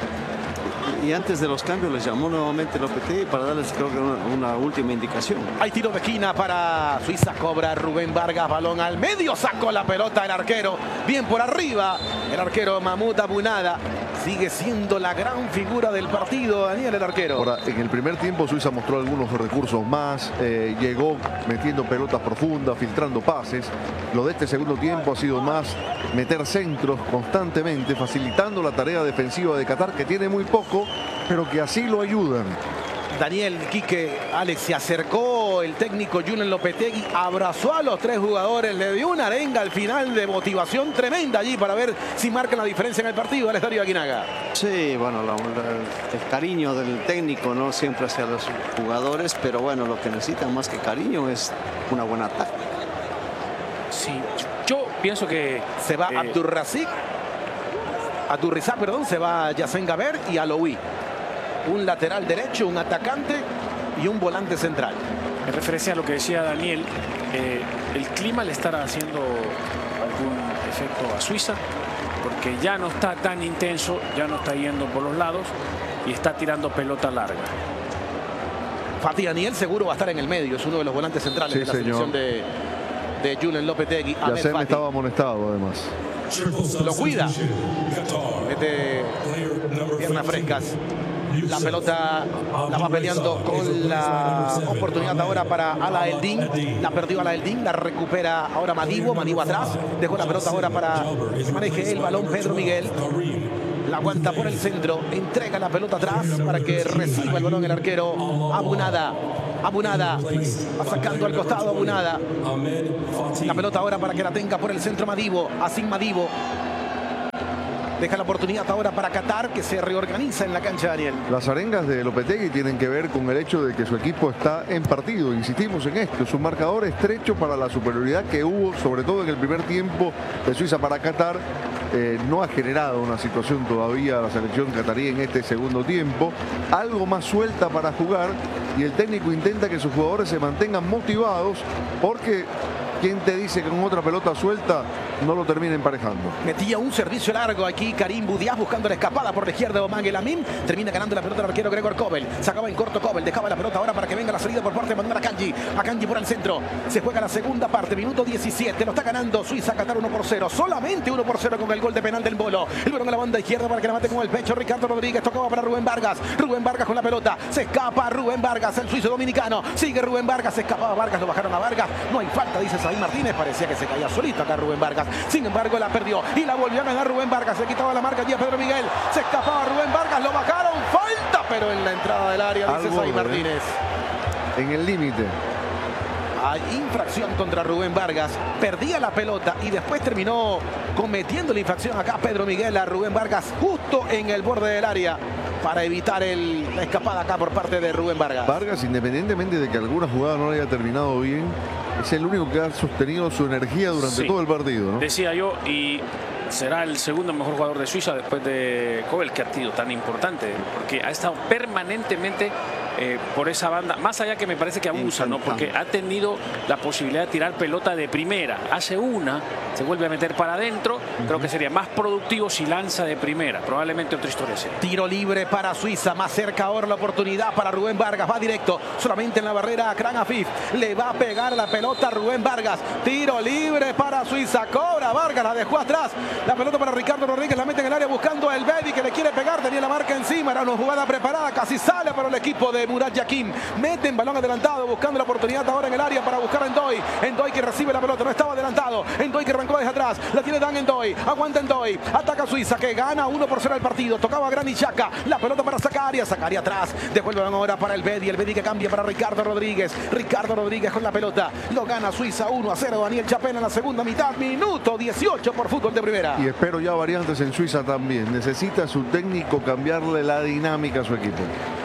Y antes de los cambios les llamó nuevamente Lopetegui para darles, creo que una, una última indicación. Hay tiro de esquina para Suiza, cobra Rubén Vargas, balón al medio, sacó la pelota el arquero, bien por arriba, el arquero Mahmoud Abunada. Sigue siendo la gran figura del partido, Daniel, el arquero. Ahora, en el primer tiempo Suiza mostró algunos recursos más, eh, llegó metiendo pelotas profundas, filtrando pases. Lo de este segundo tiempo ha sido más meter centros constantemente, facilitando la tarea defensiva de Qatar, que tiene muy poco, pero que así lo ayudan. Daniel, Quique, Alex, se acercó el técnico Julen Lopetegui, abrazó a los tres jugadores, le dio una arenga al final de motivación tremenda allí para ver si marcan la diferencia en el partido. Alex Darío Aguinaga. Sí, bueno, la, la, el cariño del técnico, no siempre hacia los jugadores, pero bueno, lo que necesitan más que cariño es una buena táctica. Sí, yo pienso que... Se va eh, Abdurrazik, Abdurrizak, perdón, se va Yassen Gaber y Aloui. Un lateral derecho, un atacante y un volante central. En referencia a lo que decía Daniel, eh, el clima le estará haciendo algún efecto a Suiza, porque ya no está tan intenso, ya no está yendo por los lados y está tirando pelota larga. Fatih Daniel seguro va a estar en el medio, es uno de los volantes centrales Sí, de la señor. selección de, de Julen Lopetegui. Ahmed Yassen Fatih estaba amonestado además. lo cuida, mete piernas frescas. La pelota la va peleando con la oportunidad ahora para Ala Eldin. La perdió Ala Eldin, la recupera ahora Madibo. Madibo atrás. Dejó la pelota ahora para que se maneje el balón Pedro Miguel. La aguanta por el centro. Entrega la pelota atrás para que reciba el balón el arquero Abunada. Abunada va sacando al costado Abunada. La pelota ahora para que la tenga por el centro Madibo. Asim Madibo. Deja la oportunidad ahora para Qatar, que se reorganiza en la cancha, Daniel. Las arengas de Lopetegui tienen que ver con el hecho de que su equipo está en partido. Insistimos en esto. Es un marcador estrecho para la superioridad que hubo, sobre todo en el primer tiempo de Suiza para Qatar. Eh, no ha generado una situación todavía la selección catarí en este segundo tiempo. Algo más suelta para jugar y el técnico intenta que sus jugadores se mantengan motivados porque... ¿quién te dice que con otra pelota suelta no lo termina emparejando? Metía un servicio largo aquí Karim Boudiaf buscando la escapada por la izquierda de Oman El Amin. Termina ganando la pelota el arquero Gregor Kobel. Sacaba en corto Kobel. Dejaba la pelota ahora para que venga la salida por parte de Manuel Akanji. Akanji por el centro. Se juega la segunda parte. Minuto diecisiete. Lo está ganando Suiza. Qatar uno por cero. Solamente uno por cero con el gol de penal del Bolo. El balón a la banda izquierda para que la mate con el pecho. Ricardo Rodríguez tocaba para Rubén Vargas. Rubén Vargas con la pelota. Se escapa Rubén Vargas. El suizo dominicano. Sigue Rubén Vargas. Se escapaba Vargas. Lo bajaron a Vargas. No hay falta, dice Saí Martínez. Parecía que se caía solito acá Rubén Vargas. Sin embargo, la perdió y la volvió a ganar Rubén Vargas. Se quitaba la marca allí a Pedro Miguel. Se escapaba Rubén Vargas. Lo bajaron. Falta, pero en la entrada del área, dice Saí Martínez. En el límite. Hay infracción contra Rubén Vargas. Perdía la pelota y después terminó cometiendo la infracción acá Pedro Miguel a Rubén Vargas justo en el borde del área para evitar el, la escapada acá por parte de Rubén Vargas. Vargas, independientemente de que alguna jugada no le haya terminado bien, es el único que ha sostenido su energía durante Sí. todo el partido, ¿no? Decía yo, y será el segundo mejor jugador de Suiza después de Kobel, que ha sido tan importante, porque ha estado permanentemente eh, por esa banda, más allá que me parece que abusa, ¿no? Porque ha tenido la posibilidad de tirar pelota de primera, hace una, se vuelve a meter para adentro. Uh-huh. Creo que sería más productivo si lanza de primera, probablemente otra historia sea. Tiro libre para Suiza, más cerca ahora la oportunidad para Rubén Vargas, va directo, solamente en la barrera Akran Afif, le va a pegar la pelota a Rubén Vargas, tiro libre para Suiza, cobra Vargas, la dejó atrás, la pelota para Ricardo Rodríguez, la mete en el área buscando a El Bedi que le quiere pegar, tenía la marca encima, era una jugada preparada, casi sale para el equipo de Murat Yakin, mete en balón adelantado, buscando la oportunidad ahora en el área para buscar a Endoy, Endoy que recibe la pelota, no estaba adelantado, Endoy que arrancó desde atrás, la tiene Dan Endoy, aguanta Endoy, ataca Suiza que gana uno por cero el partido, tocaba a Granit Xhaka, la pelota para Zakaria, Zakaria atrás, dejó el balón ahora para El Bedi, El Bedi que cambia para Ricardo Rodríguez, Ricardo Rodríguez con la pelota, lo gana Suiza uno a cero, Daniel Chapela en la segunda mitad, minuto dieciocho por Fútbol de Primera. Y espero ya variantes en Suiza también. Necesita su técnico cambiarle la dinámica a su equipo.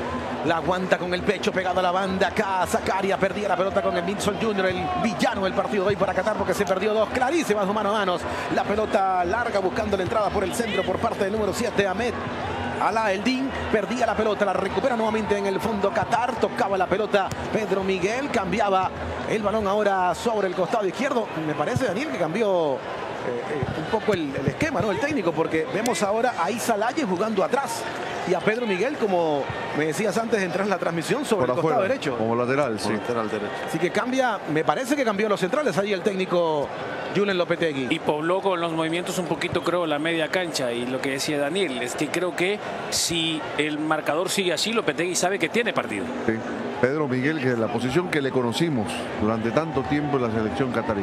La aguanta con el pecho pegado a la banda acá. Zakaria perdía la pelota con el Minson junior, el villano del partido de hoy para Qatar porque se perdió dos clarísimas mano a manos. La pelota larga buscando la entrada por el centro por parte del número siete, Ahmed Ala Eldin, perdía la pelota, la recupera nuevamente en el fondo Qatar, tocaba la pelota Pedro Miguel, cambiaba el balón ahora sobre el costado izquierdo. Me parece, Daniel, que cambió Eh, eh, un poco el, el esquema, ¿no? El técnico, porque vemos ahora a Isa Laye jugando atrás y a Pedro Miguel, como me decías antes de entrar en la transmisión, sobre por el costado afuera, derecho. Como lateral, sí. Lateral derecho. Así que cambia, me parece que cambió los centrales ahí el técnico Julen Lopetegui. Y pobló con los movimientos un poquito, creo, la media cancha. Y lo que decía Daniel es que creo que si el marcador sigue así, Lopetegui sabe que tiene partido. Sí. Pedro Miguel, que es la posición que le conocimos durante tanto tiempo en la selección catarí.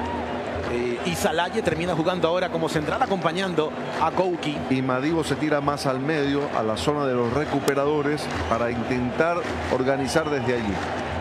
Eh, Isa Laye termina jugando ahora como central acompañando a Kouki. Y Madibo se tira más al medio, a la zona de los recuperadores, para intentar organizar desde allí.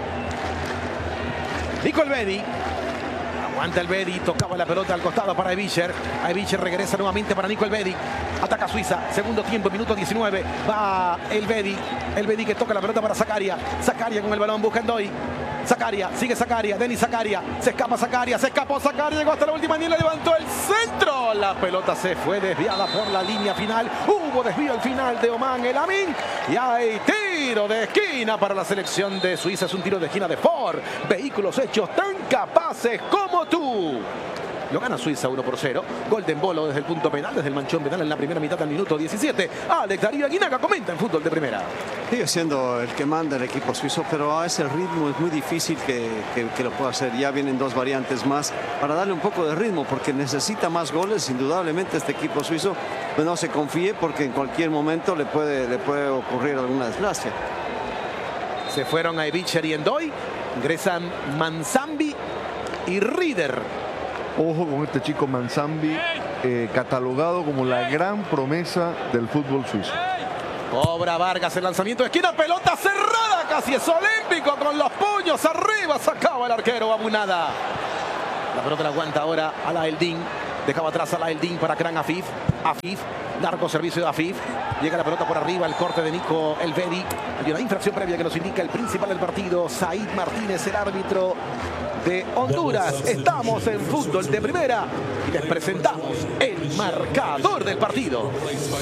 Nico El Bedi. Aguanta El Bedi, tocaba la pelota al costado para Evischer. Evischer regresa nuevamente para Nico El Bedi. Ataca Suiza, segundo tiempo, minuto diecinueve. Va El Bedi. El Bedi que toca la pelota para Zakaria. Zakaria con el balón, busca Endoy. Zakaria, sigue Zakaria, Denis Zakaria, se escapa Zakaria, se escapó Zakaria, llegó hasta la última línea, levantó el centro. La pelota se fue desviada por la línea final. Hubo desvío al final de Oman El Amin y hay tiro de esquina para la selección de Suiza. Es un tiro de esquina de Ford. Vehículos hechos tan capaces como tú. Lo gana Suiza uno por cero. Gol de Embolo desde el punto penal, desde el manchón penal en la primera mitad del minuto diecisiete. Alex Darío Aguinaga comenta en Fútbol de Primera. Sigue siendo el que manda el equipo suizo, pero a ese ritmo es muy difícil que, que, que lo pueda hacer. Ya vienen dos variantes más para darle un poco de ritmo, porque necesita más goles. Indudablemente este equipo suizo, pues no se confíe, porque en cualquier momento le puede, le puede ocurrir alguna desgracia. Se fueron a Ebicher y Endoy. Ingresan Manzambi y Rieder. Ojo con este chico Manzambi, eh, catalogado como la gran promesa del fútbol suizo. Cobra Vargas el lanzamiento de esquina, pelota cerrada, casi es olímpico, con los puños arriba, sacaba el arquero Abunada. La pelota la aguanta ahora Ala Eldin, dejaba atrás Ala Eldin para Kran Afif. Afif, largo servicio de Afif, llega la pelota por arriba, el corte de Nico Elvedi. Hay una infracción previa que nos indica el principal del partido, Said Martínez, el árbitro de Honduras. Estamos en Fútbol de Primera y les presentamos el marcador del partido.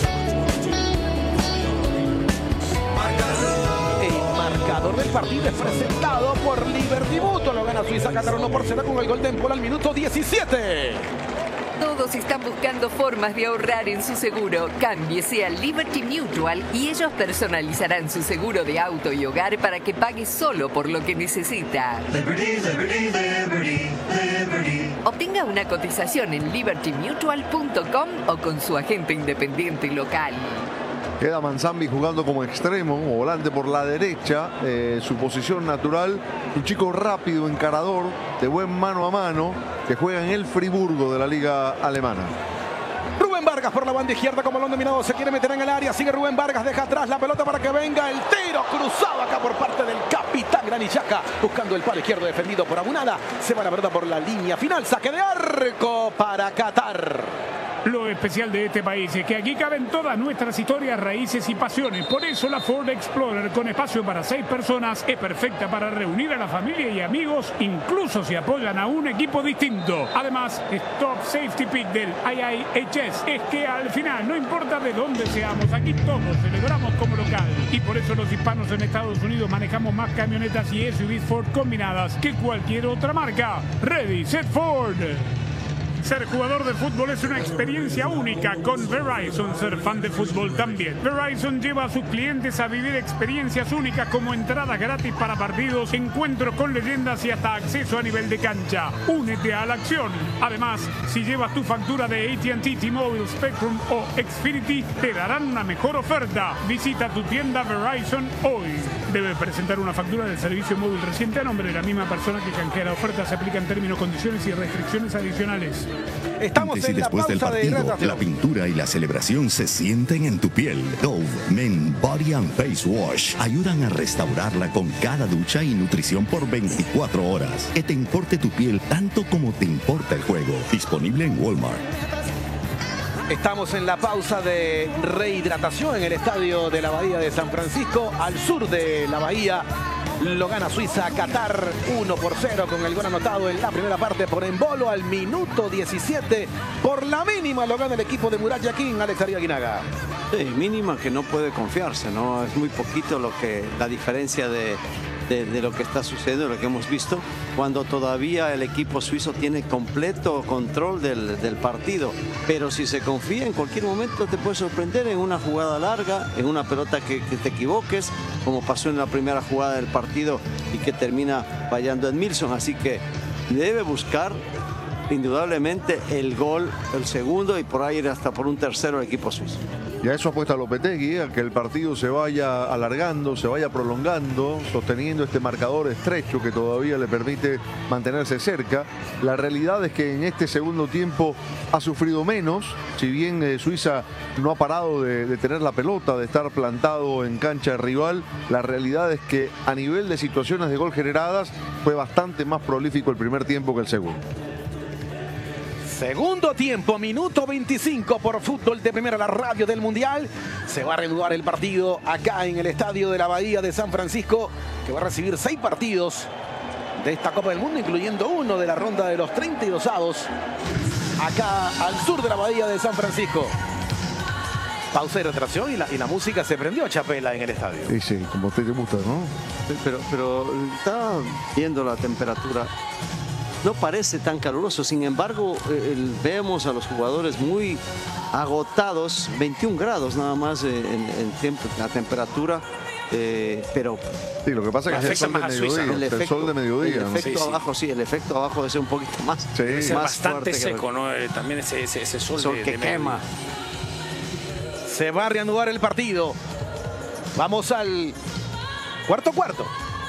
El marcador del partido es presentado por Liberty Mutual. Lo gana Suiza Qatar uno por cero con el gol de Embolo al minuto diecisiete. Todos están buscando formas de ahorrar en su seguro. Cámbiese a Liberty Mutual y ellos personalizarán su seguro de auto y hogar para que pague solo por lo que necesita. Liberty, liberty, liberty, liberty. Obtenga una cotización en liberty mutual punto com o con su agente independiente local. Queda Manzambi jugando como extremo o volante por la derecha, eh, su posición natural, un chico rápido, encarador, de buen mano a mano, que juega en el Friburgo de la liga alemana. Rubén Vargas por la banda izquierda con balón dominado, se quiere meter en el área, sigue Rubén Vargas, deja atrás la pelota para que venga el tiro cruzado acá por parte del capitán Granillaca, buscando el palo izquierdo defendido por Abunada, se va la pelota por la línea final, saque de arco para Qatar. Lo especial de este país es que aquí caben todas nuestras historias, raíces y pasiones. Por eso la Ford Explorer, con espacio para seis personas, es perfecta para reunir a la familia y amigos, incluso si apoyan a un equipo distinto. Además, Stop Safety Pick del I I H S es que al final, no importa de dónde seamos, aquí todos celebramos como local. Y por eso los hispanos en Estados Unidos manejamos más camionetas y S U Vs Ford combinadas que cualquier otra marca. Ready, Set, Ford. Ser jugador de fútbol es una experiencia única con Verizon. Ser fan de fútbol también. Verizon lleva a sus clientes a vivir experiencias únicas como entradas gratis para partidos, encuentros con leyendas y hasta acceso a nivel de cancha. Únete a la acción. Además, si llevas tu factura de A T and T, T-Mobile, Spectrum o Xfinity, te darán una mejor oferta. Visita tu tienda Verizon hoy. Debe presentar una factura del servicio móvil reciente a nombre de la misma persona que canjea la oferta. Se aplican términos, condiciones y restricciones adicionales. Estamos Antes y en la después del pausa de partido, hidratación. la pintura y la celebración se sienten en tu piel. Dove Men Body and Face Wash ayudan a restaurarla con cada ducha y nutrición por veinticuatro horas. Que te importe tu piel tanto como te importa el juego. Disponible en Walmart. Estamos en la pausa de rehidratación en el estadio de la Bahía de San Francisco, al sur de la Bahía. Lo gana Suiza Qatar uno por cero con el gol anotado en la primera parte por Embolo al minuto diecisiete. Por la mínima lo gana el equipo de Murat Yakin, Alex Darío Aguinaga. Sí, mínima que no puede confiarse, ¿no? Es muy poquito lo que la diferencia de, de, de lo que está sucediendo, lo que hemos visto, cuando todavía el equipo suizo tiene completo control del, del partido. Pero si se confía, en cualquier momento te puede sorprender en una jugada larga, en una pelota que, que te equivoques, como pasó en la primera jugada del partido y que termina fallando Edmilson. Así que debe buscar indudablemente el gol, el segundo, y por ahí ir hasta por un tercero el equipo suizo. Y a eso apuesta Lopetegui, a que el partido se vaya alargando, se vaya prolongando, sosteniendo este marcador estrecho que todavía le permite mantenerse cerca. La realidad es que en este segundo tiempo ha sufrido menos, si bien eh, Suiza no ha parado de, de tener la pelota, de estar plantado en cancha rival, la realidad es que a nivel de situaciones de gol generadas fue bastante más prolífico el primer tiempo que el segundo. Segundo tiempo, minuto veinticinco por Fútbol de Primera, la radio del Mundial. Se va a reanudar el partido acá en el estadio de la Bahía de San Francisco, que va a recibir seis partidos de esta Copa del Mundo, incluyendo uno de la ronda de los treinta y dos avos, acá al sur de la bahía de San Francisco. Pausa de retracción y la, y la música se prendió, Chapela, en el estadio. Sí, sí, como a usted te gusta, ¿no? Pero, pero está viendo la temperatura. No parece tan caluroso, sin embargo, el, vemos a los jugadores muy agotados, veintiún grados nada más en, en tiempo, la temperatura, eh, pero... Sí, lo que pasa es que es el sol de mediodía, el, el efecto, sol de mediodía. El ¿no? efecto Sí, abajo, sí. sí, el efecto abajo debe ser un poquito más, sí. Debe ser más bastante seco, que... ¿no? Eh, también ese, ese, ese sol, sol de, que de quema. Se va a reanudar el partido. Vamos al cuarto cuarto.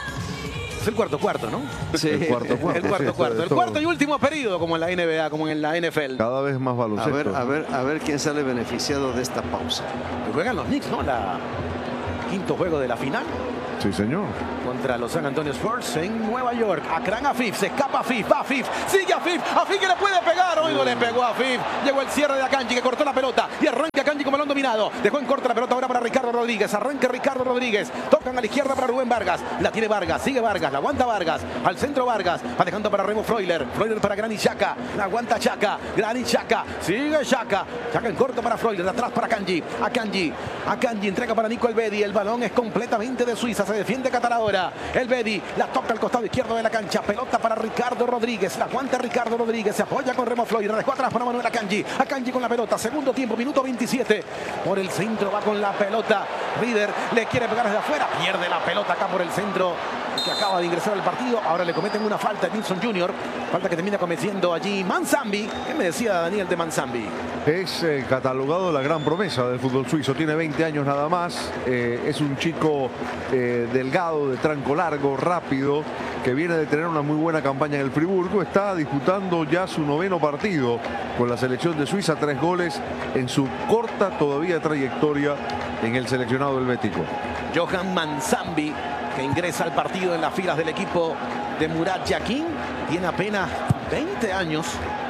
Es el cuarto cuarto, ¿no? Sí, el cuarto cuarto. El cuarto sí, cuarto. El cuarto y último periodo, como en la N B A, como en la N F L. Cada vez más baloncesto. A ver, a ver, a ver quién sale beneficiado de esta pausa. Juegan los Knicks, ¿no? La quinto juego de la final. Sí, señor. Contra los San Antonio Spurs en Nueva York. Akran Afif, se escapa Afif, va Afif, sigue Afif, Afif que le puede pegar, hoy no le pegó a Afif. Llegó el cierre de Akanji que cortó la pelota y arranca Akanji con balón dominado. Dejó en corto la pelota ahora para Ricardo Rodríguez. Arranca Ricardo Rodríguez. Tocan a la izquierda para Rubén Vargas. La tiene Vargas, sigue Vargas, la aguanta Vargas. Al centro Vargas, va dejando para Remo Freuler. Freuler para Granit Xhaka, la aguanta Xhaka. Granit Xhaka, sigue Xhaka. Xhaka en corto para Freuler, de atrás para Akanji. Akanji, Akanji entrega para Nico Elvedi. El balón es completamente de Suiza, se defiende Qatar ahora. Elvedi la toca al costado izquierdo de la cancha. Pelota para Ricardo Rodríguez. La aguanta Ricardo Rodríguez. Se apoya con Remo Floyd. Dejó atrás para Manuel Akanji. Akanji con la pelota. Segundo tiempo, minuto veintisiete. Por el centro va con la pelota. Rieder le quiere pegar desde afuera. Pierde la pelota acá por el centro. Que acaba de ingresar al partido. Ahora le cometen una falta a Nilsson junior Falta que termina cometiendo allí Manzambi. ¿Qué me decía Daniel de Manzambi? Es eh, catalogado la gran promesa del fútbol suizo. Tiene veinte años nada más. Eh, es un chico eh, delgado, de tranco largo, rápido, que viene de tener una muy buena campaña en el Friburgo. Está disputando ya su noveno partido con la selección de Suiza. Tres goles en su corta todavía trayectoria en el seleccionado helvético. Johan Manzambi, que ingresa al partido en las filas del equipo de Murat Yakin. Tiene apenas veinte años.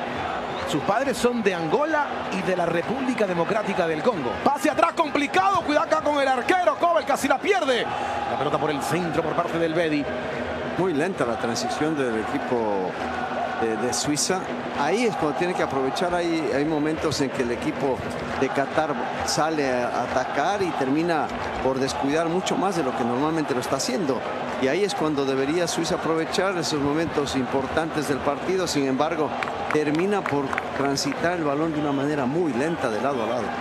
Sus padres son de Angola y de la República Democrática del Congo. Pase atrás complicado. Cuidado acá con el arquero. Kobel casi la pierde. La pelota por el centro por parte del Bedi. Muy lenta la transición del equipo de, de Suiza. Ahí es cuando tiene que aprovechar. Hay, hay momentos en que el equipo de Qatar sale a atacar y termina por descuidar mucho más de lo que normalmente lo está haciendo. Y ahí es cuando debería Suiza aprovechar esos momentos importantes del partido. Sin embargo, termina por transitar el balón de una manera muy lenta de lado a lado.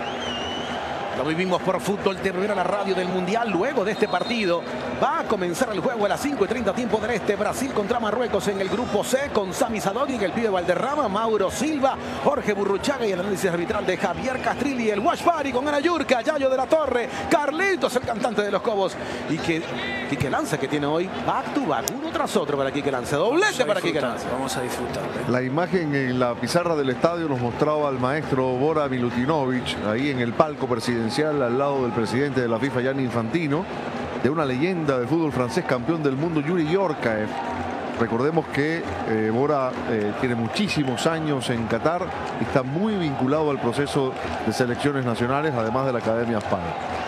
Lo vivimos por Fútbol de Primera, la radio del Mundial. Luego de este partido va a comenzar el juego a las cinco y treinta tiempo del este. Brasil contra Marruecos en el grupo C con Sami Sadovnik, el pibe Valderrama, Mauro Silva, Jorge Burruchaga y el análisis arbitral de Javier Castrilli. El Wash Party con Ana Yurka, Yayo de la Torre, Carlitos, el cantante de los Cobos. Y que Quique Lanza, que tiene hoy back to back, uno tras otro para Quique Lanza. Doblete para Quique Lanza. Vamos a disfrutar. ¿eh? La imagen en la pizarra del estadio nos mostraba al maestro Bora Milutinovic ahí en el palco presidencial al lado del presidente de la FIFA, Gianni Infantino, de una leyenda del fútbol francés, campeón del mundo, Yuri Yorkaev. Recordemos que eh, Bora eh, tiene muchísimos años en Qatar y está muy vinculado al proceso de selecciones nacionales, además de la Academia Spar.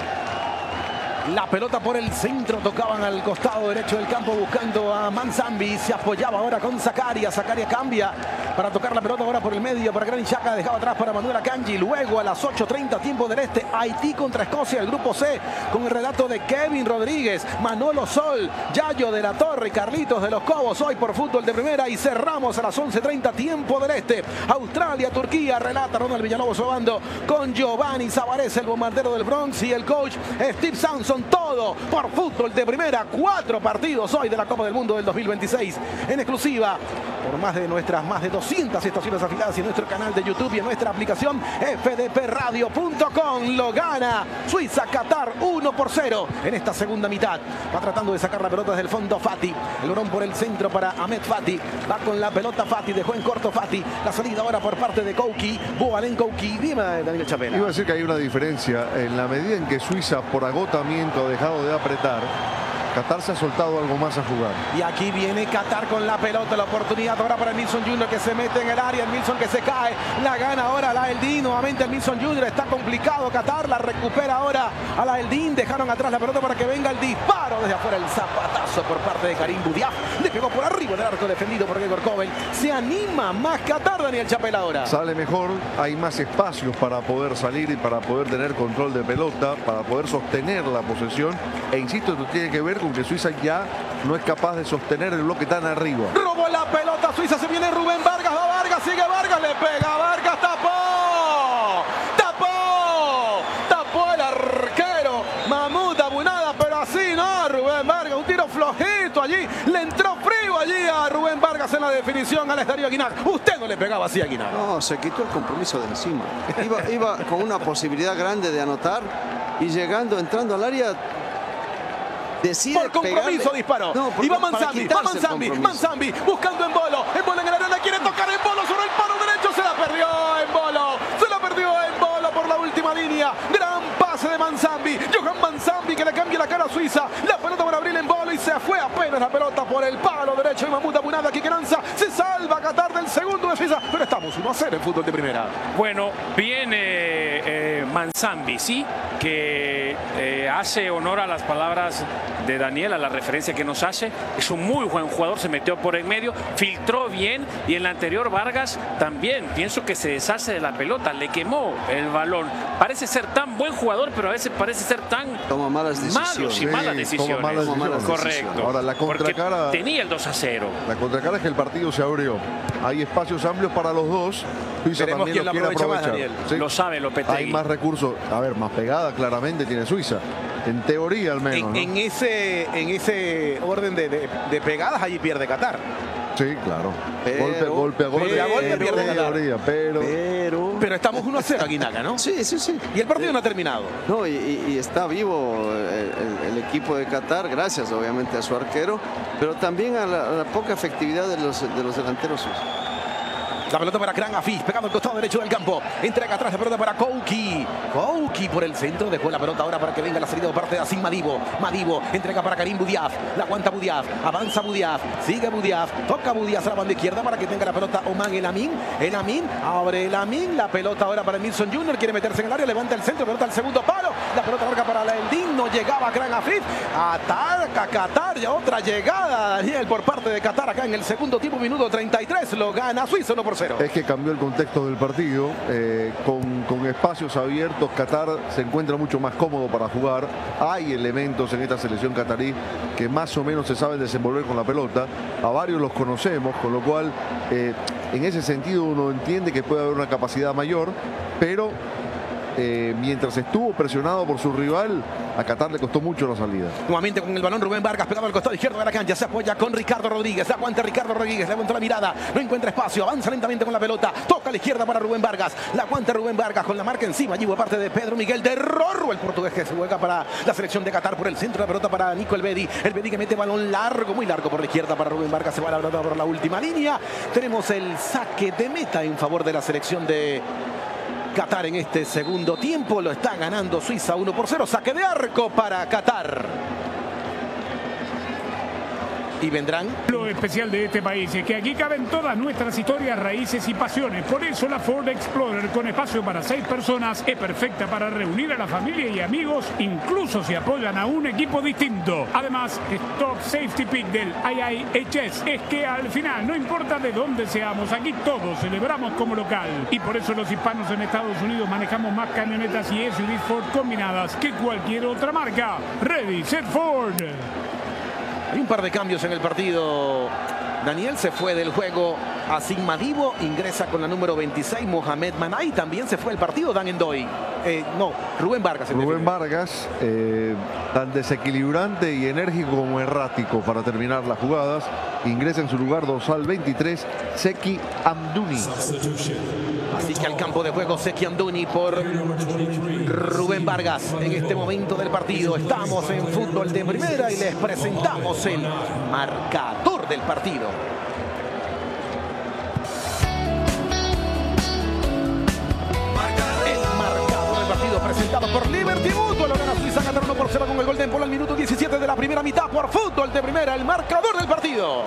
La pelota por el centro, tocaban al costado derecho del campo buscando a Manzambi. Se apoyaba ahora con Zakaria. Zakaria cambia para tocar la pelota ahora por el medio para Granit Xhaka. Dejaba atrás para Manuel Akanji. Luego a las ocho treinta tiempo del este, Haití contra Escocia, el grupo C, con el relato de Kevin Rodríguez, Manolo Sol, Yayo de la Torre y Carlitos de los Cobos. Hoy por Fútbol de Primera y cerramos a las once treinta tiempo del este. Australia, Turquía, relata Ronald Villalobos Obando con Giovanni Zavarese, el bombardero del Bronx, y el coach Steve Sampson. Todo por Fútbol de Primera. Cuatro partidos hoy de la Copa del Mundo del dos mil veintiséis en exclusiva por más de nuestras más de doscientas estaciones afiliadas y en nuestro canal de YouTube y en nuestra aplicación F D P radio punto com. Lo gana Suiza Qatar uno por cero en esta segunda mitad. Va tratando de sacar la pelota desde el fondo Fati. El balón por el centro para Ahmed Fati. Va con la pelota Fati. Dejó en corto Fati. La salida ahora por parte de Kouki. Boalen Kouki. Dime, Daniel Chapela. Iba a decir que hay una diferencia en la medida en que Suiza, por agotamiento, ha dejado de apretar. Qatar se ha soltado algo más a jugar. Y aquí viene Qatar con la pelota, la oportunidad ahora para el Milson Junior que se mete en el área, el Milson que se cae, la gana ahora la Eldin, nuevamente el Milson Junior, está complicado Qatar, la recupera ahora a la Eldin, dejaron atrás la pelota para que venga el disparo desde afuera, el zapatazo por parte de Karim Boudiaf, le pegó por arriba del arco defendido por Gregor Kobel, se anima más Qatar, Daniel Chapela ahora. Sale mejor, hay más espacios para poder salir y para poder tener control de pelota, para poder sostener la posesión, e insisto, esto tiene que ver con que Suiza ya no es capaz de sostener el bloque tan arriba. Robó la pelota Suiza, se viene Rubén Vargas, va Vargas, sigue Vargas, le pega Vargas, tapó, tapó, tapó el arquero Mahmoud Abunada, pero así no, Rubén Vargas, un tiro flojito allí, le entró frío allí a Rubén Vargas en la definición al Estadio Aguinar. Usted no le pegaba así a Aguinar. No, se quitó el compromiso de encima. Iba, iba con una posibilidad grande de anotar y llegando, entrando al área, decide por compromiso pegarle. disparó. No, y va Manzambi, va Manzambi, Manzambi buscando en Bolo, en Bolo en el área, le quiere tocar en Bolo sobre el palo derecho, se la perdió en Bolo, se la perdió en Bolo por la última línea. Gran pase de Manzambi, Johan Manzambi que le cambia la cara a Suiza, la pelota para abrir en Bolo y se fue apenas la pelota por el palo derecho de Mahmoud Abunada, aquí que lanza, se salva Qatar del segundo de Suiza, pero estamos uno a cero en fútbol de primera. Bueno, viene eh, Manzambi, sí, que eh, hace honor a las palabras de Daniel, a la referencia que nos hace. Es un muy buen jugador, se metió por en medio, filtró bien, y en la anterior Vargas también, pienso que se deshace de la pelota, le quemó el balón. Parece ser tan buen jugador, pero a veces parece ser tan toma malas decisiones. malos y Sí, malas toma decisiones. malas decisiones. Correcto. Ahora la contracara, porque tenía el dos a cero. La contracara es que el partido se abrió. Hay espacios amplios para los dos. Suiza Veremos también quién lo la quiere aprovecha más, aprovechar. Daniel. Sí. Lo sabe Lopetegui. Hay más recursos, a ver, más pegada claramente tiene Suiza. En teoría al menos. En, ¿no? en ese, en ese orden de, de, de pegadas allí pierde Qatar. Sí, claro. Pero, golpe, golpe a golpe. pero, a golpe pierde en Qatar. teoría, pero, Pero, Pero estamos uno a cero aquí, Naga, ¿no? sí, sí, sí. Y el partido no ha terminado. No, y, y- y está vivo el, el- el equipo de Qatar, gracias obviamente a su arquero, pero también a la, a la poca efectividad de los, de los delanteros suizos. La pelota para Kran Afif, pegando al costado derecho del campo. Entrega atrás la pelota para Kouki. Kouki por el centro, dejó la pelota ahora para que venga la salida por parte de Asim Madibo. Madibo entrega para Karim Boudiaf. La aguanta Boudiaf, avanza Boudiaf, sigue Boudiaf, toca Boudiaf a la banda izquierda para que tenga la pelota Oman El Amin. El Amin, abre El Amin. La pelota ahora para Milson Junior, quiere meterse en el área, levanta el centro, pelota al segundo palo. La pelota larga para la Eldin, no llegaba Kran Afif. Ataca Qatar, ya otra llegada, Daniel, por parte de Qatar acá en el segundo tiempo, minuto treinta y tres. Lo gana Suiza uno por cero. es que cambió el contexto del partido. Eh, con, con espacios abiertos, Qatar se encuentra mucho más cómodo para jugar. Hay elementos en esta selección qatarí que más o menos se saben desenvolver con la pelota. A varios los conocemos, con lo cual eh, en ese sentido uno entiende que puede haber una capacidad mayor, pero Eh, mientras estuvo presionado por su rival, a Qatar le costó mucho la salida. Nuevamente con el balón Rubén Vargas pegado al costado izquierdo de la cancha, se apoya con Ricardo Rodríguez, se aguanta Ricardo Rodríguez, le aguanta la mirada, no encuentra espacio, avanza lentamente con la pelota, toca a la izquierda para Rubén Vargas, la aguanta Rubén Vargas con la marca encima, allí por parte de Pedro Miguel de Rorro, el portugués que se juega para la selección de Qatar por el centro, la pelota para Nico Elvedi, Elvedi que mete balón largo, muy largo por la izquierda para Rubén Vargas, se va la pelota por la última línea, tenemos el saque de meta en favor de la selección de Qatar en este segundo tiempo, lo está ganando Suiza uno por cero, saque de arco para Qatar. Y vendrán. Lo especial de este país es que aquí caben todas nuestras historias, raíces y pasiones. Por eso la Ford Explorer, con espacio para seis personas, es perfecta para reunir a la familia y amigos, incluso si apoyan a un equipo distinto. Además, Stock Safety Pick del I I H S es que al final, no importa de dónde seamos, aquí todos celebramos como local. Y por eso los hispanos en Estados Unidos manejamos más camionetas y S U Vs Ford combinadas que cualquier otra marca. Ready, set, Ford. Hay un par de cambios en el partido. Daniel se fue del juego Asim Madibo, ingresa con la número veintiséis Mohamed Manay, también se fue el partido Dan Endoy. Eh, no, Rubén Vargas. Rubén Vargas, eh, tan desequilibrante y enérgico como errático para terminar las jugadas, ingresa en su lugar dorsal veintitrés, Seki Amdouni. Así que al campo de juego Seki Amdouni por Rubén Vargas. En este momento del partido estamos en fútbol de primera y les presentamos el marcador del partido. El marcador del partido presentado por Liberty Mutual. Lo gana Suiza, Qatar uno por cero con el gol de Empolo. gol al minuto diecisiete de la primera mitad por Fútbol de Primera, el marcador del partido.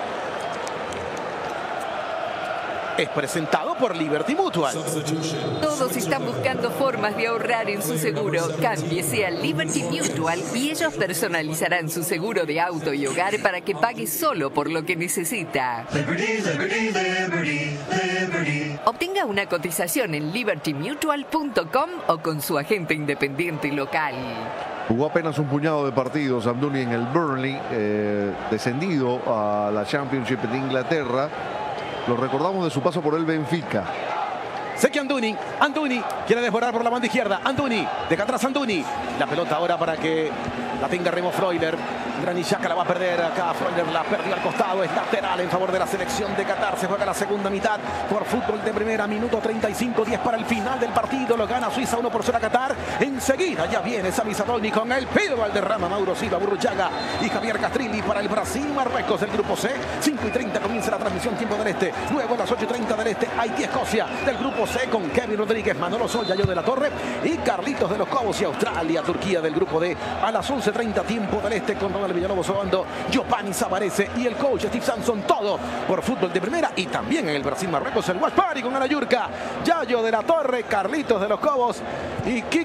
Es presentado por Liberty Mutual. Todos están buscando formas de ahorrar en su seguro. Cámbiese a Liberty Mutual y ellos personalizarán su seguro de auto y hogar para que pague solo por lo que necesita. Liberty, liberty, liberty, liberty. Obtenga una cotización en liberty mutual punto com o con su agente independiente local. Jugó apenas un puñado de partidos Amdouni en el Burnley, eh, descendido a la Championship de Inglaterra. Lo recordamos de su paso por el Benfica. Seki Amdouni, Amdouni quiere desbordar por la banda izquierda. Amdouni, deja atrás Amdouni. La pelota ahora para que la tenga Remo Freuler. Granit-Xhaka la va a perder acá. Freuler la perdió al costado. Es lateral en favor de la selección de Qatar. Se juega la segunda mitad por Fútbol de Primera. Minuto treinta y cinco, diez para el final del partido. Lo gana Suiza uno por cero a Qatar. Enseguida ya viene Sami Sadolny con el Pido Valderrama, Mauro Silva, Burruchaga y Javier Castrilli para el Brasil. Marruecos del grupo C. cinco y treinta comienza la transmisión tiempo del Este. Luego a las ocho y treinta del Este. Haití, Escocia del grupo C con Kevin Rodríguez, Manolo Sol, Yayo de la Torre y Carlitos de los Cobos y Australia, Turquía del grupo D. A las once y treinta tiempo del Este con Ronald Villalobos Obando, Giovanni Savarese y el coach Steve Sampson. Todo por Fútbol de Primera y también en el Brasil Marruecos el Watch Party con Ana Yurka, Yayo de la Torre, Carlitos de los Cobos y Kiko